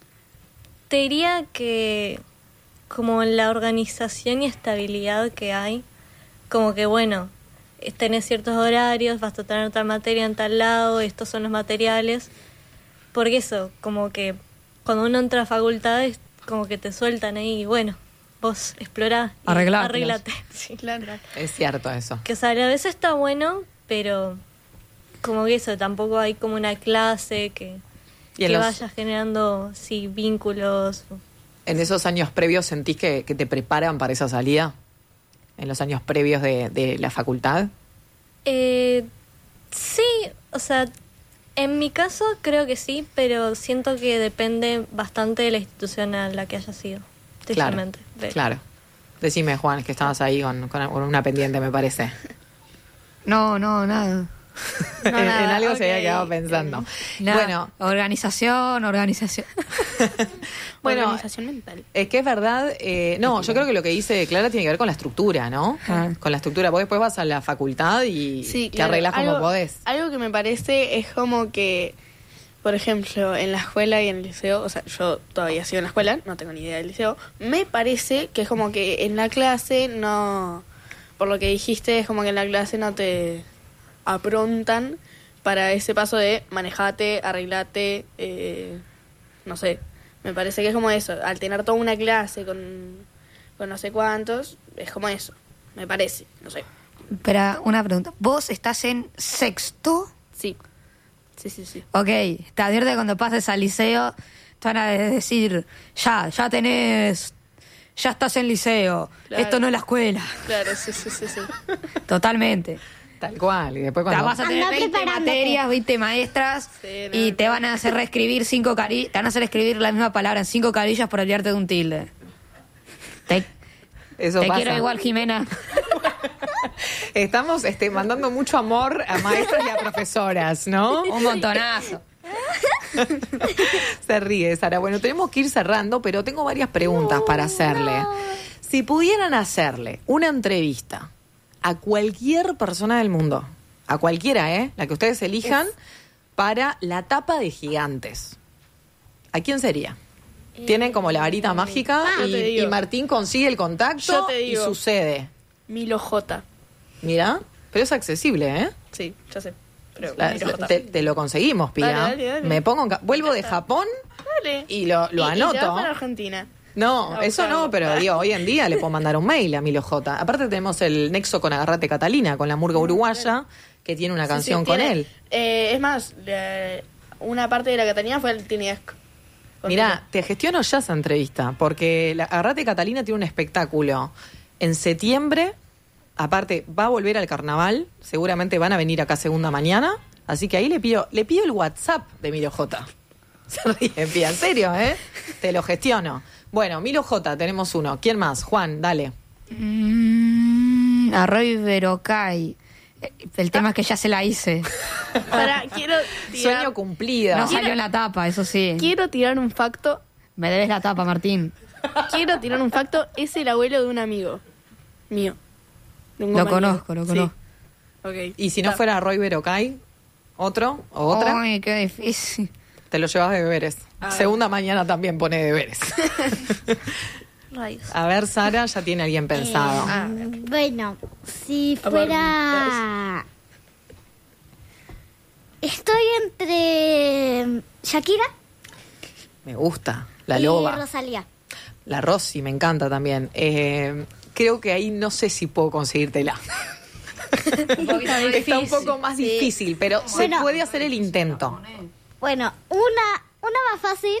te diría que como la organización y estabilidad que hay, como que bueno, tenés ciertos horarios, vas a tener tal materia en tal lado, estos son los materiales, porque eso, como que cuando uno entra a facultades, como que te sueltan ahí, y bueno, vos explorá y Arreglátela. arreglate. Sí. Claro. Es cierto eso. Que o sea, a veces está bueno, pero como que eso, tampoco hay como una clase que, Y en que los- vaya generando sí, vínculos. ¿En esos años previos sentís que, que te preparan para esa salida? ¿En los años previos de, de la facultad? Eh, sí, o sea, en mi caso creo que sí, pero siento que depende bastante de la institución a la que haya sido. Claro, tristemente. Pero- claro. Decime, Juan, que estabas ahí con, con una pendiente, me parece. No, no, nada. en, nada, en algo ok, se había quedado pensando. Nada. Bueno, Organización, organización. bueno, Organización mental. es que es verdad, eh, no, yo creo que lo que dice Clara tiene que ver con la estructura, ¿no? Ah. Con la estructura. Vos después vas a la facultad y Sí, te claro. arreglas como Algo- podés. Algo que me parece es como que, por ejemplo, en la escuela y en el liceo, o sea, yo todavía sigo en la escuela, no tengo ni idea del liceo, me parece que es como que en la clase no, por lo que dijiste, es como que en la clase no te aprontan para ese paso de manejate, arreglate, eh, no sé, me parece que es como eso, al tener toda una clase con, con no sé cuántos, es como eso, me parece, no sé. Espera, una pregunta. ¿Vos estás en sexto? Sí, sí, sí, sí. Ok, te advierte que cuando pases al liceo te van a decir, ya, ya tenés, ya estás en liceo, Claro. esto no es la escuela. Claro, sí, sí, sí, sí. Totalmente. Tal cual. Y después Te cuando... vas a tener Anda veinte preparándote. materias, veinte maestras Sí, no, y te no. van a hacer reescribir cinco carillas, te van a hacer escribir la misma palabra en cinco carillas por olvidarte de un tilde. Te, Eso te pasa. quiero igual, Jimena. Estamos este, mandando mucho amor a maestras y a profesoras, ¿no? Un montonazo. Se ríe, Sara. Bueno, tenemos que ir cerrando, pero tengo varias preguntas para hacerle. Si pudieran hacerle una entrevista a cualquier persona del mundo, a cualquiera, ¿eh? La que ustedes elijan, para la tapa de Gigantes, ¿a quién sería? Tienen como la varita mágica Ah, y, te digo. y Martín consigue el contacto Yo te y digo. sucede. Milo J. Mira, pero es accesible, ¿eh? Sí, ya sé. Pero La- Milo J. te, te lo conseguimos, Pia. Dale, dale, dale. Me pongo en ca- vuelvo de Japón Dale. y lo, lo Y- y te anoto. vas para Argentina. No, A eso no, buscarlo. pero digo, hoy en día le puedo mandar un mail a Milo J. Aparte tenemos el nexo con Agarrate Catalina, con la murga uruguaya, que tiene una Sí, canción sí, con tiene- él. Eh, es más, la- una parte de la que tenía fue el Tiniesc. Mirá, te gestiono ya esa entrevista, porque la Agarrate Catalina tiene un espectáculo en septiembre. Aparte, va a volver al carnaval, seguramente van a venir acá segunda mañana, así que ahí le pido, le pido el WhatsApp de Milo J. Se ríe, Pía, en serio, ¿eh? Te lo gestiono. Bueno, Milo J, tenemos uno. ¿Quién más? Juan, dale. Mm, Arroyo Verocay. Eh, El tema es que ya se la hice. Para, quiero tirar, Sueño cumplida. No salió en la tapa, eso sí. quiero tirar un facto. Me debes la tapa, Martín. Quiero tirar un facto. Es el abuelo de un amigo mío. De un Lo compañero. conozco, lo Sí. conozco. Ok. Y si no Está. fuera Roy Verocay, ¿otro o otra? Ay, qué difícil. Te lo llevas de deberes. A ver. Segunda mañana también pone deberes. Rayos. A ver, Sara ya tiene alguien pensado. Ah, Bueno, si A ver, fuera... Estoy entre Shakira Me gusta. La y loba. Rosalía. La Rosy, me encanta también. Eh, creo que ahí no sé si puedo conseguírtela. Está un poco más difícil, pero se Bueno. puede hacer el intento. Bueno, una, una más fácil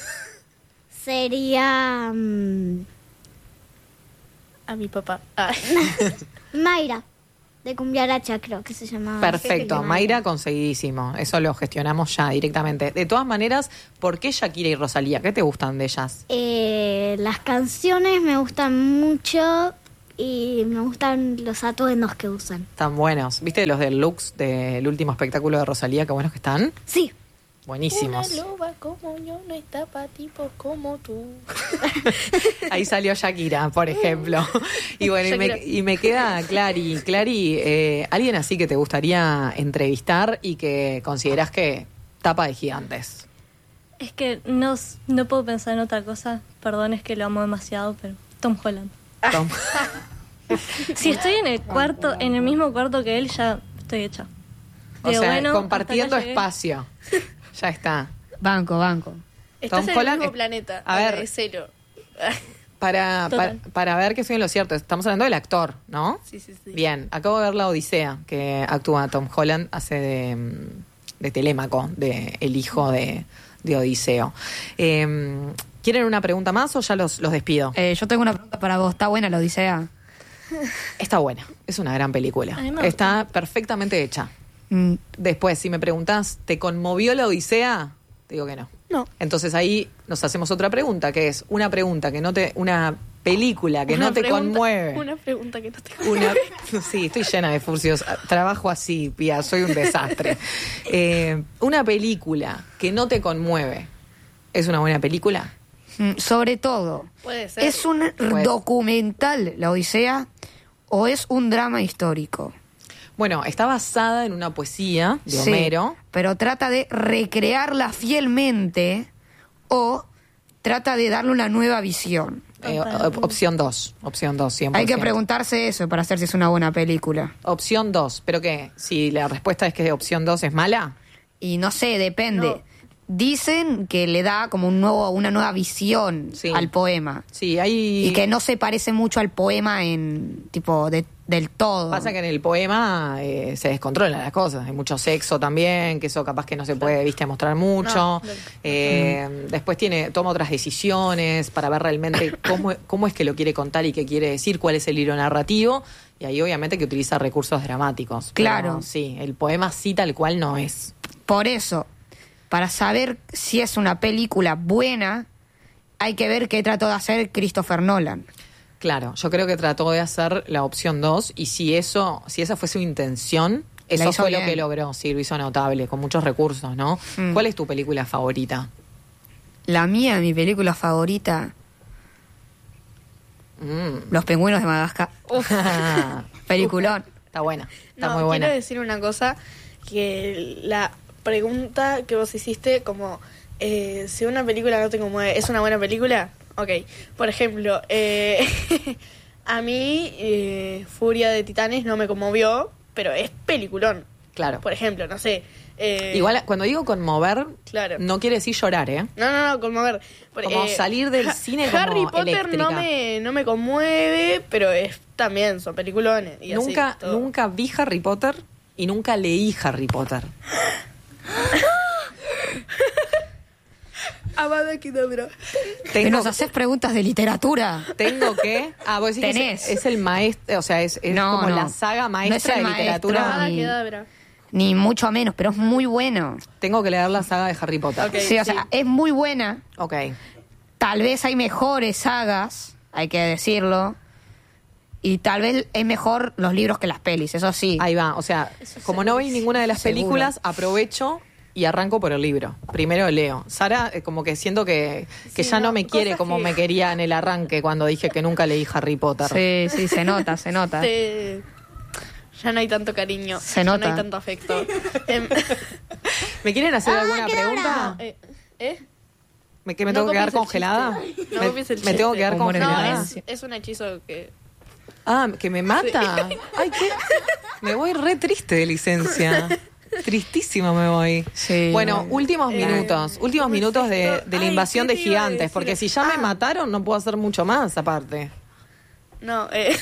sería mm, a mi papá. Ah. Mayra. de Cumbiaracha, creo que se llamaba. Perfecto, Mayra, conseguidísimo. Eso lo gestionamos ya directamente. De todas maneras, ¿por qué Shakira y Rosalía? ¿Qué te gustan de ellas? Eh, las canciones me gustan mucho y me gustan los atuendos que usan. Están buenos. ¿Viste los del Lux del último espectáculo de Rosalía? Qué buenos que están. Sí. Buenísimos. Una loba como yo no está para tipos como tú. Ahí salió Shakira, por ejemplo. Y bueno, y me, y me queda Clary. Clary, eh, alguien así que te gustaría entrevistar y que consideras que tapa de gigantes. Es que no, s- no puedo pensar en otra cosa. Perdón, es que lo amo demasiado, pero Tom Holland. Tom. Si estoy en el cuarto, en el mismo cuarto que él, ya estoy hecha. O Digo, sea, bueno, compartiendo hasta acá llegué. espacio. Ya está. Banco, banco. Estás Tom en el Holland mismo es- planeta. a ver. Es cero. Para, para, Total. para ver que soy en lo cierto, estamos hablando del actor, ¿no? Sí, sí, sí. Bien, acabo de ver La Odisea, que actúa Tom Holland, hace de, mm, de Telémaco, de el hijo de, de Odiseo. Eh, ¿Quieren una pregunta más o ya los, los despido? Eh, yo tengo una pregunta para vos. ¿Está buena la Odisea? Está buena, es una gran película. A mí me Está perfectamente hecha. Mm, Después, si me preguntás, ¿te conmovió La Odisea? Te digo que no. No. Entonces ahí nos hacemos otra pregunta, que es una pregunta que no te, una película que Una no te pregunta- conmueve. Una pregunta que no te Una, sí, estoy llena de furcios. Trabajo así, Pía, soy un desastre. Eh, una película que no te conmueve, ¿es una buena película? mm, sobre todo, Puede ser. ¿es un Puede. documental la Odisea o es un drama histórico? Bueno, está basada en una poesía de Sí, Homero. pero trata de recrearla fielmente o trata de darle una nueva visión. Eh, op- opción dos, opción dos, cien por ciento. Hay que preguntarse eso para saber si es una buena película. Opción dos, ¿pero qué? Si la respuesta es que opción dos es mala. Y no sé, depende. No. Dicen que le da como un nuevo, una nueva visión Sí. al poema. Sí, hay... Y que no se parece mucho al poema en tipo de, del todo. Pasa que en el poema eh, se descontrolan las cosas, hay mucho sexo también, que eso capaz que no se puede, viste, mostrar mucho. No, Eh, Después tiene toma otras decisiones para ver realmente cómo, cómo es que lo quiere contar y qué quiere decir, cuál es el hilo narrativo, y ahí obviamente que utiliza recursos dramáticos. Pero Claro. sí, el poema sí tal cual no es. Por eso, para saber si es una película buena, hay que ver qué trató de hacer Christopher Nolan. Claro, yo creo que trató de hacer la opción dos, y si eso, si esa fue su intención, La eso hizo fue lo bien. que logró, sí, lo hizo notable, con muchos recursos, ¿no? Mm. ¿Cuál es tu película favorita? La mía, mi película favorita, Mm. Los pingüinos de Madagascar. Peliculón. Está buena, está No, muy buena. quiero decir una cosa, que la pregunta que vos hiciste, como eh, si una película no te conmueve, ¿es una buena película? Ok, por ejemplo, eh, a mí eh, Furia de Titanes no me conmovió, pero es peliculón. Claro. Por ejemplo, no sé. eh, Igual, cuando digo conmover, Claro. no quiere decir llorar, ¿eh? No, no, no, conmover. Por- Como salir del Ha- cine como Harry Potter eléctrica. no me, no me conmueve, pero es también son peliculones. Y así, Nunca, todo. nunca vi Harry Potter y nunca leí Harry Potter. Avada Kedavra. Que Tengo, nos haces preguntas de literatura. tengo que... Ah, vos decís que Tenés. es, es el maestro, o sea, es, es No, como no. la saga No maestra es el de maestro. literatura. Avada Ni- Kedavra. Ni mucho menos, pero es muy bueno. Tengo que leer la saga de Harry Potter. Ok. Sí, o sí. sea, es muy buena. Ok. Tal vez hay mejores sagas, hay que decirlo. Y tal vez es mejor los libros que las pelis, eso sí. Ahí va, o sea, como no vi ninguna de las Seguro. películas, aprovecho y arranco por el libro. Primero leo. Sara, eh, como que siento que, que Sí, ya no no, me quiere cosas como que- me quería en el arranque cuando dije que nunca leí Harry Potter. Sí, sí, se nota, se nota. Te- Ya no hay tanto cariño. Se ya nota. no hay tanto afecto. Em, ¿Me quieren hacer alguna qué pregunta? eh, ¿Eh? ¿Me, ¿Que me No tengo que quedar copies el congelada? chiste. No ¿Me, copies el me tengo que chiste. quedar Humor en No, congelada? es, es un hechizo que... Ah, que me mata. Ay, qué. Me voy re triste de licencia. Tristísimo me voy. Sí, bueno, bueno. últimos Eh, minutos. Últimos ¿cómo es minutos de, esto? de la Ay, invasión ¿qué de te iba a gigantes. decir? Porque si ya me Ah. mataron, no puedo hacer mucho más aparte. No, eh...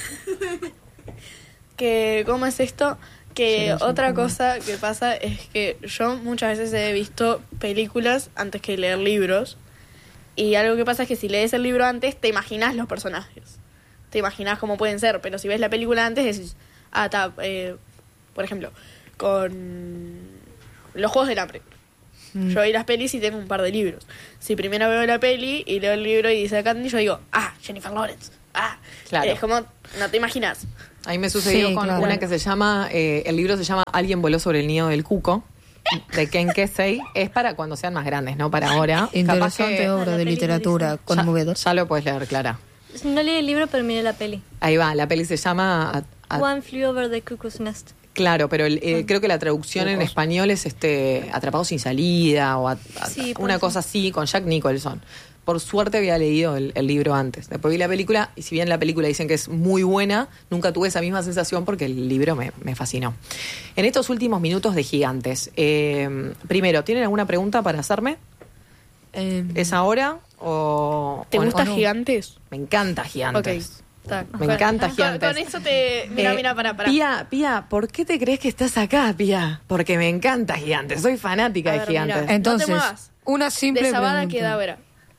que ¿cómo es esto? Que otra cosa que pasa es que yo muchas veces he visto películas antes que leer libros. Y algo que pasa es que si lees el libro antes, te imaginas los personajes. Te imaginas cómo pueden ser. Pero si ves la película antes, decís, Ah, está. Eh, por ejemplo, con los Juegos del Hambre. Mm. Yo vi las pelis y tengo un par de libros. Si primero veo la peli y leo el libro y dice Candy, yo digo, ah, Jennifer Lawrence. Ah, claro. Es como, no te imaginas. A mí me sucedió Sí, con claro. una que se llama, eh, el libro se llama Alguien voló sobre el nido del cuco, de Ken Kesey. Es para cuando sean más grandes, no para ahora. Interesante Capaz que obra La de peli literatura ya, conmovedor. ya lo puedes leer, Clara. No leí el libro, pero miré la peli. Ahí va, la peli se llama... a- a- One Flew Over the Cuckoo's Nest. Claro, pero el, eh, creo que la traducción en español es este Atrapado sin salida o a- a- Sí, puede una ser. cosa así con Jack Nicholson. Por suerte había leído el, el libro antes. Después vi la película y si bien la película dicen que es muy buena, nunca tuve esa misma sensación porque el libro me, me fascinó. En estos últimos minutos de Gigantes, eh, primero, ¿tienen alguna pregunta para hacerme? Eh, ¿Es ahora o...? ¿Te o- gusta o no? Gigantes? Me encanta Ok. Gigantes. Está. Me encanta Con- Gigantes. Con, eso te... Mira, Eh, mira, para, para. Pía, Pía, ¿por qué te crees que estás acá, Pía? Porque me encanta Gigantes, soy fanática A de ver, Gigantes. mira. entonces, No te muevas. una simple De Sabada pregunta. queda vera.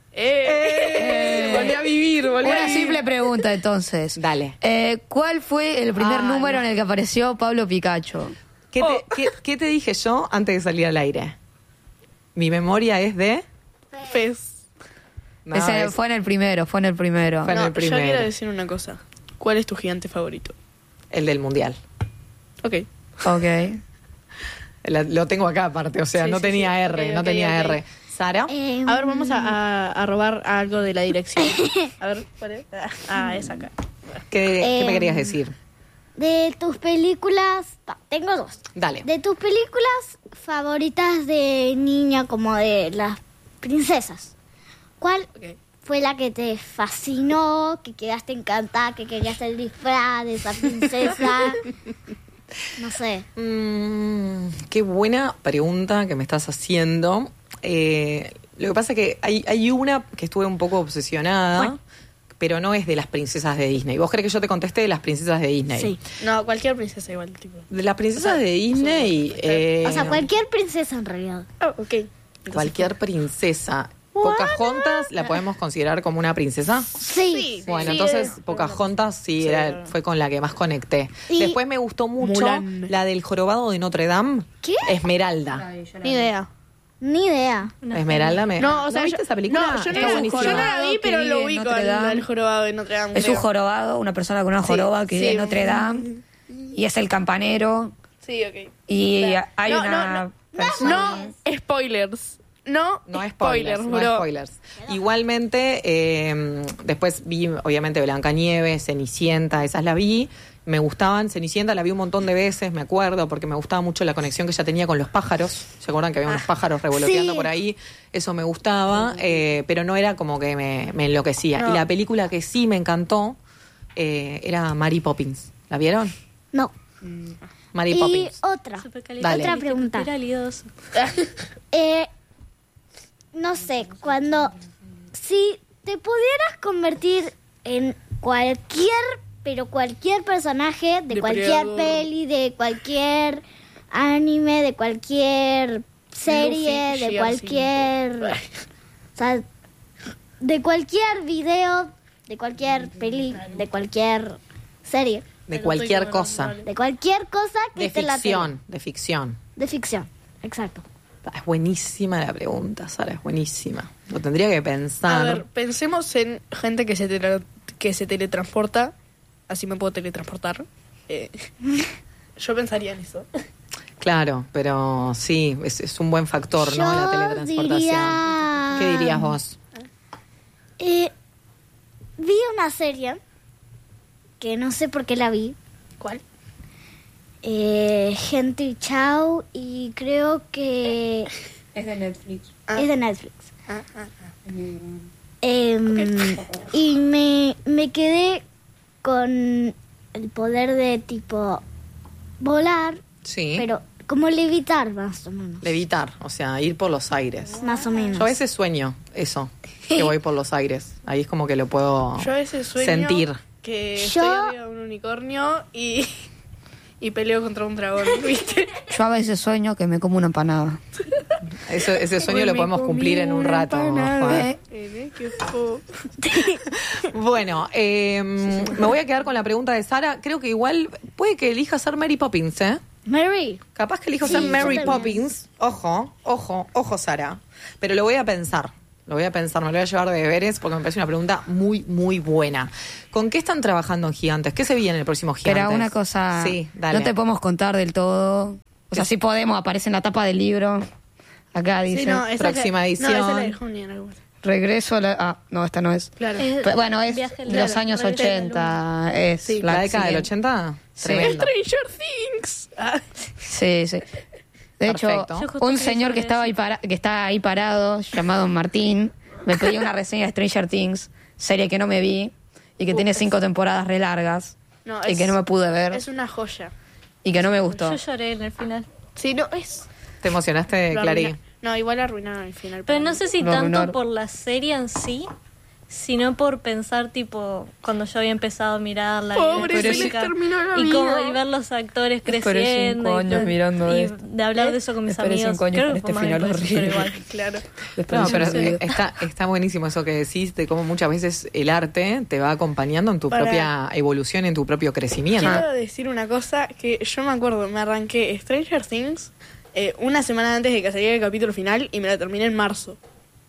¡Eh! Volví a vivir, volví a Una vivir. simple pregunta, entonces. Dale. Eh, ¿Cuál fue el primer Ah, número no. en el que apareció Pablo Picacho? ¿Qué te, Oh. qué- qué te dije yo antes de salir al aire? Mi memoria es de... Fez. No, Ese es- fue en el primero, fue en el primero. Fue en No, el primero. yo quiero decir una cosa. ¿Cuál es tu gigante favorito? el del Mundial. Ok. Ok. La- lo tengo acá aparte, o sea, Sí, no sí, tenía sí. R, Ok, no ok, tenía ok. R. ¿Sara? Eh, A ver, vamos a, a- a robar algo de la dirección. A ver, ¿cuál es? Ah, es acá. ¿Qué, qué me Eh, querías decir? de tus películas, no, tengo dos. Dale. De tus películas favoritas de niña, como de las princesas, ¿cuál Ok. fue la que te fascinó, que quedaste encantada, que querías el disfraz de esa princesa? No sé. Mm, qué buena pregunta que me estás haciendo. Eh, lo que pasa es que hay, hay una que estuve un poco obsesionada, Bueno. pero no es de las princesas de Disney. ¿Vos crees que yo te contesté de las princesas de Disney? Sí. No, cualquier princesa igual, tipo. De las princesas de Disney... sí. eh, O sea, cualquier princesa en realidad. Ah, ok. Entonces, cualquier princesa. Pocahontas la podemos considerar como una princesa. Sí. Bueno, sí, entonces es- Pocahontas sí, Sí. era, fue con la que más conecté. Y- Después me gustó mucho Mulan. la del jorobado de Notre Dame. ¿Qué? Esmeralda. Ni idea. Ni idea. Esmeralda me... No, o sea, viste yo- esa película? No, yo no, Está la, buenísima. yo no la vi, Que pero vive lo en ubico Notre al, Dame. al jorobado de Notre Dame. Es un creo. jorobado, una persona con una Sí, joroba que vive sí. en Notre Dame. Y es el campanero. Sí, ok. Y Claro. hay No, una no, no. persona... No spoilers. No, No spoilers, no bro. spoilers. Igualmente, eh, después vi, obviamente, Blancanieves, Cenicienta, esas las vi. Me gustaban. Cenicienta la vi un montón de veces, me acuerdo, porque me gustaba mucho la conexión que ella tenía con los pájaros. ¿Se acuerdan que había unos pájaros revoloteando sí. por ahí? Eso me gustaba, eh, pero no era como que me, me enloquecía. No. Y la película que sí me encantó eh, era Mary Poppins. ¿La vieron? No. Mary Y Poppins. otra. Dale. Otra pregunta. Supercalifragilidoso. Eh, no sé, cuando... Si te pudieras convertir en cualquier, pero cualquier personaje de cualquier Depredador. peli, de cualquier anime, de cualquier serie, Luffy, de G R cualquier... cinco. O sea, de cualquier video, de cualquier peli, de cualquier serie, De cualquier cosa. de cualquier cosa que De esté en la tele. ficción, de ficción. De ficción, exacto. Es buenísima la pregunta, Sara, es buenísima. Lo tendría que A pensar. ver, pensemos en gente que se, tele- que se teletransporta. Así me puedo teletransportar. Eh, yo pensaría en eso. Claro, pero sí, es, es un buen factor, ¿no? Yo La teletransportación. diría- ¿Qué dirías vos? Eh, vi una serie que no sé por qué la vi. ¿Cuál? Eh, Gente y Chao, y creo que Es de Netflix. Ah. es de Netflix. Ah, ah, ah. Em, y me, me quedé con el poder de tipo volar, Sí. pero como levitar más o menos. Levitar, o sea, ir por los aires. Más o menos. Yo a veces sueño eso, que voy por los aires. Ahí es como que lo puedo Yo a veces sueño sentir. que Yo- estoy arriba de un unicornio y, y peleo contra un dragón, ¿viste? Yo a veces sueño que me como una empanada. Eso, ese sueño Hoy lo me podemos comí cumplir en un una rato. empanada. Juan. Eh, qué fo- Bueno, eh, me voy a quedar con la pregunta de Sara. Creo que igual puede que elija ser Mary Poppins, ¿eh? Mary. Capaz que elijo Sí, ser yo Mary también. Poppins. Ojo, ojo, ojo, Sara. Pero lo voy a pensar. Lo voy a pensar, me lo voy a llevar de deberes porque me parece una pregunta muy, muy buena. ¿Con qué están trabajando en Gigantes? ¿Qué se viene en el próximo Gigantes? Pero una cosa, Sí, dale. no te podemos contar del todo. O sea, sí podemos, aparece en la tapa del libro. Acá dice, Sí, no, esa próxima es la- No, esa es la de edición. junio. algo así. regreso a la... Ah, no, esta no es. Claro. Es- Pero bueno, es Viaje al- de los claro, años Regreso a la ochenta. Es Sí, ¿La década del siguiente. ochenta? Sí. Tremenda. Stranger Things. Ah, Sí, sí. De Perfecto. hecho, Yo justo un quería señor que saber estaba eso. ahí para- que está ahí parado, llamado Martín, me pedía una reseña de Stranger Things, serie que no me vi y que Uh, tiene es- cinco temporadas re largas no, y es- que no me pude ver Es una joya. y que no me gustó. Yo lloré en el final. Sí, no, es... ¿Te emocionaste, lo Clary? arruina- No, igual arruinaron el final. Pero para no mí. sé si Lo tanto arruinaron. por la serie en sí, sino por pensar, tipo, cuando yo había empezado a mirarla. y Pobre, después se les acá, terminó la y, vida. como, y ver los actores Esperé creciendo. cinco y años todo, mirando y esto. de hablar de eso con mis Esperé amigos. cinco años Creo con que este fue más final por eso, pero horrible. igual. Claro. Después No, de pero su eh, vida. está, está buenísimo eso que decís, de cómo muchas veces el arte te va acompañando en tu Para- propia evolución, en tu propio crecimiento. Quiero decir una cosa que yo me acuerdo, me arranqué Stranger Things eh, una semana antes de que saliera el capítulo final y me la terminé en marzo.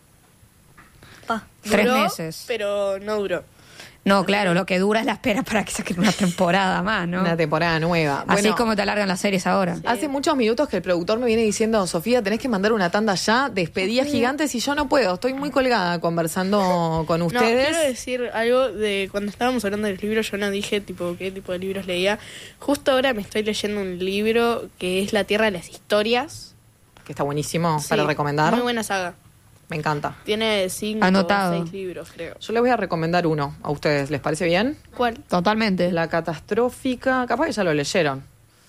Pa. Tres Duró, meses. Pero no duró. No, claro, lo que dura es la espera para que saquen una temporada más, ¿no? Una temporada nueva. Así Bueno, es como te alargan las series ahora. hace muchos minutos que el productor me viene diciendo, Sofía, tenés que mandar una tanda ya, despedía gigantes y yo no puedo, estoy muy colgada conversando con No, ustedes. quiero decir algo de cuando estábamos hablando de los libros, yo no dije tipo qué tipo de libros leía. Justo ahora me estoy leyendo un libro que es La Tierra de las Historias. Que está buenísimo para Sí, recomendar. Muy buena saga. Me encanta. Tiene cinco Anotado. o seis libros, creo. Yo les voy a recomendar uno a ustedes, ¿les parece bien? ¿Cuál? Totalmente. La catastrófica, capaz que ya lo leyeron.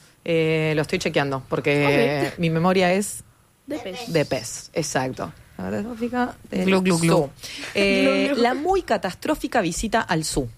Eh, lo estoy chequeando porque mi memoria es De pez. de pez, exacto. La catastrófica del Glu, glu, glu. zoo. Eh, Glu, glu. La muy catastrófica visita al zoo.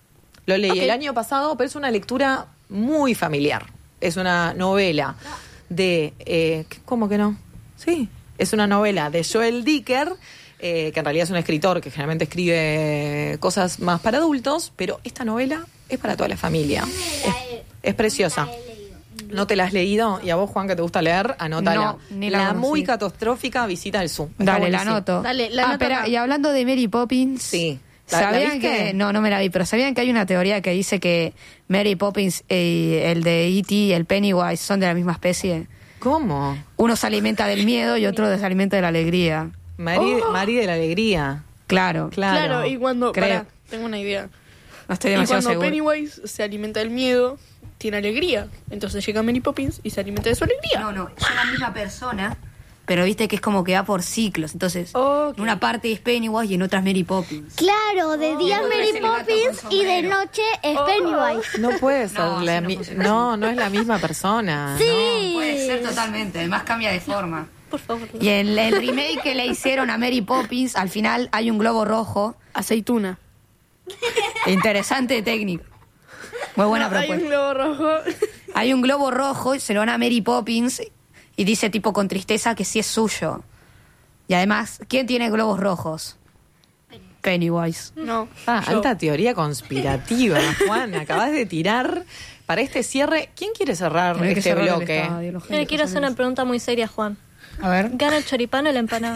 Lo leí Ok. el año pasado, pero es una lectura muy familiar. Es una novela de... Eh, ¿Cómo que no? Sí, es una novela de Joel Dicker, eh, que en realidad es un escritor que generalmente escribe cosas más para adultos, pero esta novela es para toda la familia. Es, es preciosa. ¿No te la has leído? Y a vos, Juan, que te gusta leer, anótala. No, ni la conocí. muy catastrófica visita al zoo. Está Dale, la buenísimo. anoto. Dale, la ah, anoto espera, acá. y hablando de Mary Poppins, Sí. ¿La- la ¿sabían viste? que no, no me la vi, pero sabían que hay una teoría que dice que Mary Poppins y el de E T y el Pennywise son de la misma especie? ¿Cómo? Uno se alimenta del miedo y otro se alimenta de la alegría. Mari, Oh. Mari de la alegría. Claro. Claro. Claro, y cuando... Creo. Pará, tengo una idea. No estoy Y demasiado cuando seguro. Pennywise se alimenta del miedo, tiene alegría. Entonces llega Mary Poppins y se alimenta de su alegría. No, no, son la misma persona, pero viste que es como que va por ciclos. Entonces, Ok. en una parte es Pennywise y en otra es Mary Poppins. Claro, de día Oh, Mary ese gato con Poppins y de sombrero. noche es Pennywise. No puede ser No, la así no mi- funciona. no, no es la misma persona. Sí. Puede ser totalmente, además cambia de forma. Por favor. Y en el remake que le hicieron a Mary Poppins, al final hay un globo rojo. Aceituna. Interesante técnica. Muy buena No, hay un propuesta. globo rojo. Hay un globo rojo y se lo dan a Mary Poppins y dice tipo con tristeza que sí es suyo. Y además, ¿quién tiene globos rojos? Pennywise. No. Ah, yo. alta teoría conspirativa, Juan. Acabas de tirar para este cierre. ¿Quién quiere cerrar Tenés que este cerrar el bloque? estadio, los Yo genios le quiero que hacer son una pregunta muy seria, Juan. esos. A ver. ¿Gana el choripán o la empanada?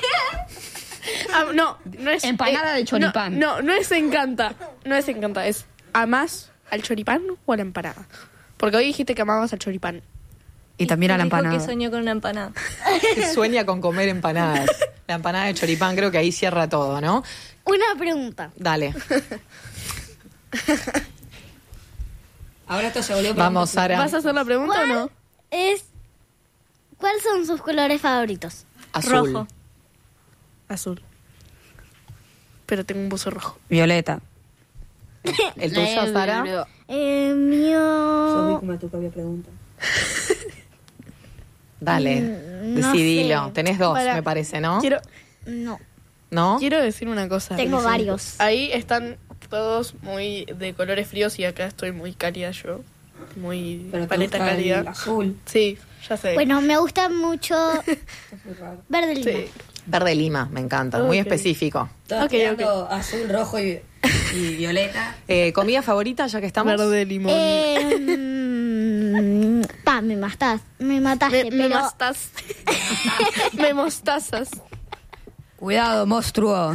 Ah, no, no es... Empanada de choripán. No, no, no es encanta. No es encanta, es ¿amás al choripán o a la empanada? Porque hoy dijiste que amabas al choripán. Y también a la Dijo empanada. que soñó con una empanada. Sueña con comer empanadas. La empanada de choripán, creo que ahí cierra todo, ¿no? Una pregunta. Dale. Ahora esto se volvió Vamos, Sara. ¿Vas a hacer la pregunta o no? Es ¿cuáles son sus colores favoritos? Azul. Rojo. Azul. Pero tengo un buzo rojo. Violeta. ¿El tuyo, Sara? Eh, mío. me toca había pregunta. Dale. Mm, no Decidilo. sé. Tenés dos, Para- me parece, ¿no? Quiero, No. ¿No? quiero decir una cosa. Tengo Vicente. varios. Ahí están todos muy de colores fríos y acá estoy muy cálida yo. muy Pero te paleta gusta cálida. el azul. Sí, ya sé. Bueno, me gusta mucho verde lima. Sí. Verde lima, me encanta, muy Ok. específico. Estás Ok, tirando azul, rojo y, y violeta. Eh, ¿Comida favorita ya que estamos? Verde limón. Eh, mm, pa, me matás, me mataste, me, me pero mostas. me mostazas. Cuidado, monstruo.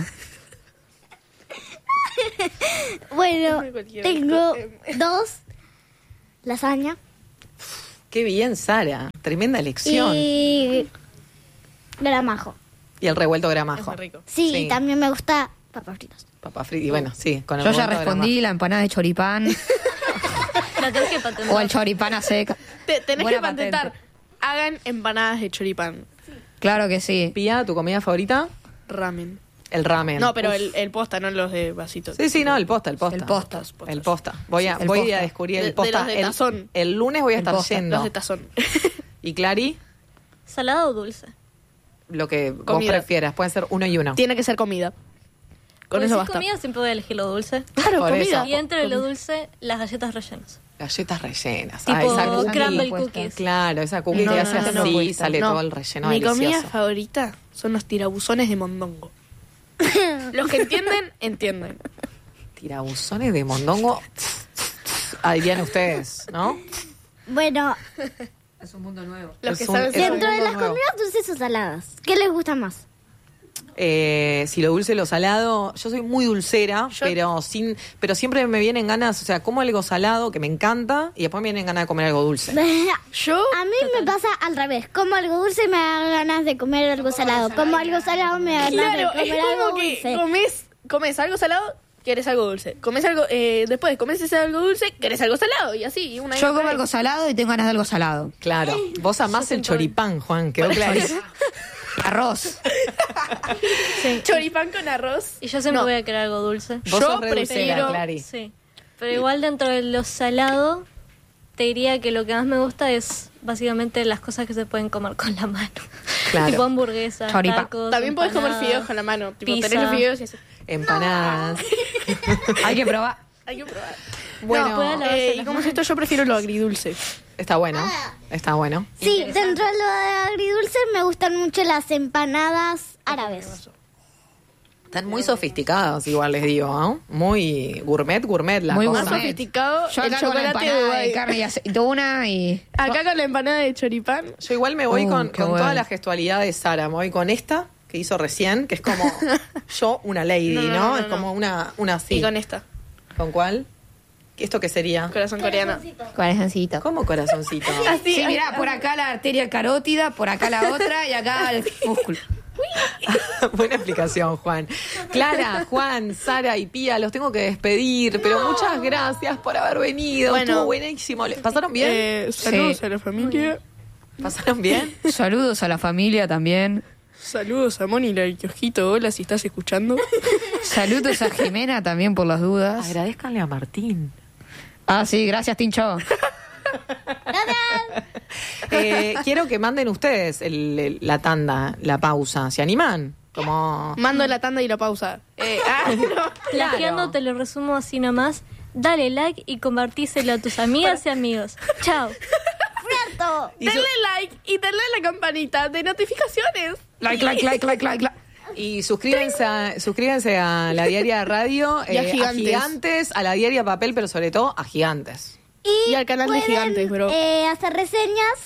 bueno, Cualquiera. tengo dos, lasaña Qué bien, Sara. Tremenda elección. Y, y gramajo. el revuelto gramajo. Es muy rico. Sí, Sí. y también me gusta papas fritas. Papa frita. Y bueno, sí, con el Yo ya revuelto respondí, gramajo. la empanada de choripán La tenés que patentar. o el choripán a seca. Te, tenés Buena que patentar. patente. Hagan empanadas de choripán. Claro que sí. Pía, ¿tu comida favorita? Ramen. El ramen. No, pero Uf. el, el posta, no los de vasitos. Sí, sí, no, el posta, el posta. El posta. El posta. Voy a, Sí, el voy posta. a descubrir De- el de posta. los de el, tazón. el lunes voy a El estar posta. yendo. Los de tazón. ¿Y Clary? ¿Salado o dulce? Lo que vos Comida. prefieras. Pueden ser uno y uno. Tiene que ser comida. Con Porque eso si es basta. comida siempre voy a elegir lo dulce. Claro, Por comida. eso. Y entre lo dulce, las galletas rellenas. Galletas rellenas. Tipo ah, esa cookie. crumble puesta. cookies. Claro, esa cookie No, que no, hace no, no, así no. y sale No. todo el relleno Mi delicioso. comida favorita son los tirabuzones de mondongo. Los que entienden, entienden. Tirabuzones de mondongo. Ah, dirían ustedes, ¿no? Bueno, Es un mundo nuevo. Los Es que un- saben es saben. dentro de mundo las nuevo. comidas dulces o saladas, ¿qué les gusta más? Eh, si lo dulce, lo salado. Yo soy muy dulcera, Yo- pero sin, pero siempre me vienen ganas, o sea, como algo salado que me encanta y después me vienen ganas de comer algo dulce. Yo, A mí me pasa al revés. Como algo dulce me da ganas de comer algo salado. Como algo salado me da ganas claro, de es comer algo como que dulce. comes, comes algo salado, querés algo dulce. Comes algo, eh, después comes ese algo dulce, querés algo salado. Y así, una y Yo otra como vez. algo salado y tengo ganas de algo salado. Claro, vos amás el choripán, Juan, quedó clarísimo. Arroz. Choripán con arroz. Y yo siempre No. voy a querer algo dulce. Vos Yo sos re dulcera, prefiero- Clary. Sí. Pero igual dentro de lo salado, te diría que lo que más me gusta es básicamente las cosas que se pueden comer con la mano. Claro. Tipo hamburguesas, Choripán. tacos, También podés comer empanadas, fideos con la mano. Tipo, pizza. tenés los fideos y así. Empanadas. Hay que probar. Hay que probar. Bueno, No, puede lavarse eh, y las como es esto, yo prefiero lo agridulce. está bueno, está bueno. Sí, dentro de lo de agridulce me gustan mucho las empanadas árabes. Están muy sofisticados, igual les digo, ¿no? Muy gourmet, gourmet la Muy cosa. Más gourmet. sofisticado, Yo el acá con la chocolate de empanada de, Dubái. carne y aceituna y... Acá con la empanada de choripán. Yo igual me voy Uh, con, qué con bueno. toda la gestualidad de Sara, me voy con esta que hizo recién, que es como yo, una lady, ¿no? No, no, no, es no, como no. una, una así. Y con esta, ¿Con cuál? ¿Esto qué sería? corazón coreano. Corazoncito. ¿Cómo corazoncito? Así, Sí, mirá, por acá la arteria carótida, por acá la otra y acá el músculo. Buena explicación, Juan. Clara, Juan, Sara y Pía, los tengo que despedir, pero muchas gracias por haber venido. Bueno. Estuvo buenísimo. ¿Le- ¿Pasaron bien? Eh, saludos Sí. a la familia. ¿Pasaron bien? Saludos a la familia también. Saludos a Moni, la del kiosquito. Hola, si estás escuchando. Saludos a Jimena también por las dudas. Agradezcanle a Martín. Ah, sí, gracias, Tincho. Eh, quiero que manden ustedes el- el- la tanda, la pausa. ¿Se animan? Como... Mando la tanda y la pausa. Eh, ah, no. Plagiando, te lo resumo así nomás. Dale like y compartíselo a tus amigas y amigos. Chao. ¡Cierto! Y, su- Denle like y denle a la campanita de notificaciones. Like, like, like, like, like, like. y suscríbanse a, suscríbanse a la Diaria Radio, Y a eh, Gigantes. Gigantes, a la Diaria Papel, pero sobre todo a Gigantes. Y, Y al canal de pueden, Gigantes, bro. eh, hacer reseñas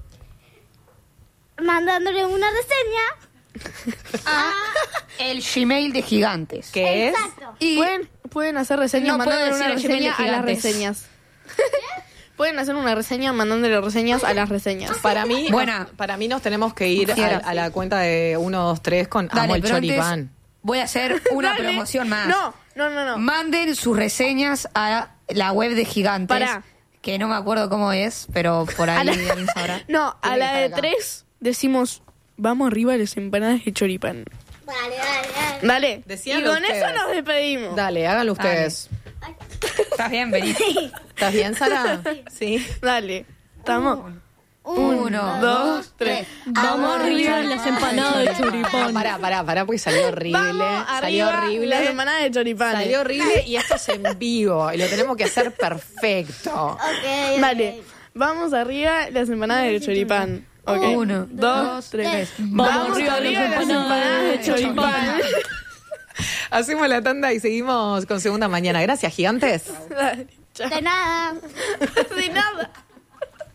mandándole una reseña. El Gmail de Gigantes. ¿Qué es? Exacto. Y Pueden, pueden hacer reseñas No puedo mandándole una decir el reseña Gmail de a las Gigantes. reseñas. Pueden hacer una reseña mandándole reseñas a las reseñas. Para mí, Buena. para mí nos tenemos que ir a, Fiera. a la cuenta de uno, dos, tres con Dale, Amo el pero antes Choripán. voy a hacer una Dale. promoción más. No, no, no, no. Manden sus reseñas a la web de Gigantes. Pará. Que no me acuerdo cómo es, pero por ahí A la- alguien sabrá. No, a Tiene la que de estar acá. tres decimos, vamos arriba a las empanadas de choripán. Dale, dale, dale. Dale. Decíanlo y con ustedes. eso nos despedimos. Dale, háganlo ustedes. Estás bien, vení. ¿Estás bien, Sara? Sí. Dale. ¿Estamos? Uno, dos, tres. Vamos arriba las empanadas de choripán. Pará, pará, pará, porque salió horrible. Vamos salió arriba horrible. las empanadas de choripán. Salió horrible y esto es en vivo y lo tenemos que hacer perfecto. Ok, ok. Vale, vamos arriba las empanadas de choripán. Ok. Uno, dos, tres. Vamos arriba las empanadas de choripán. Hacemos la tanda y seguimos con segunda mañana. Gracias, gigantes. Dale, chao. De nada. De nada.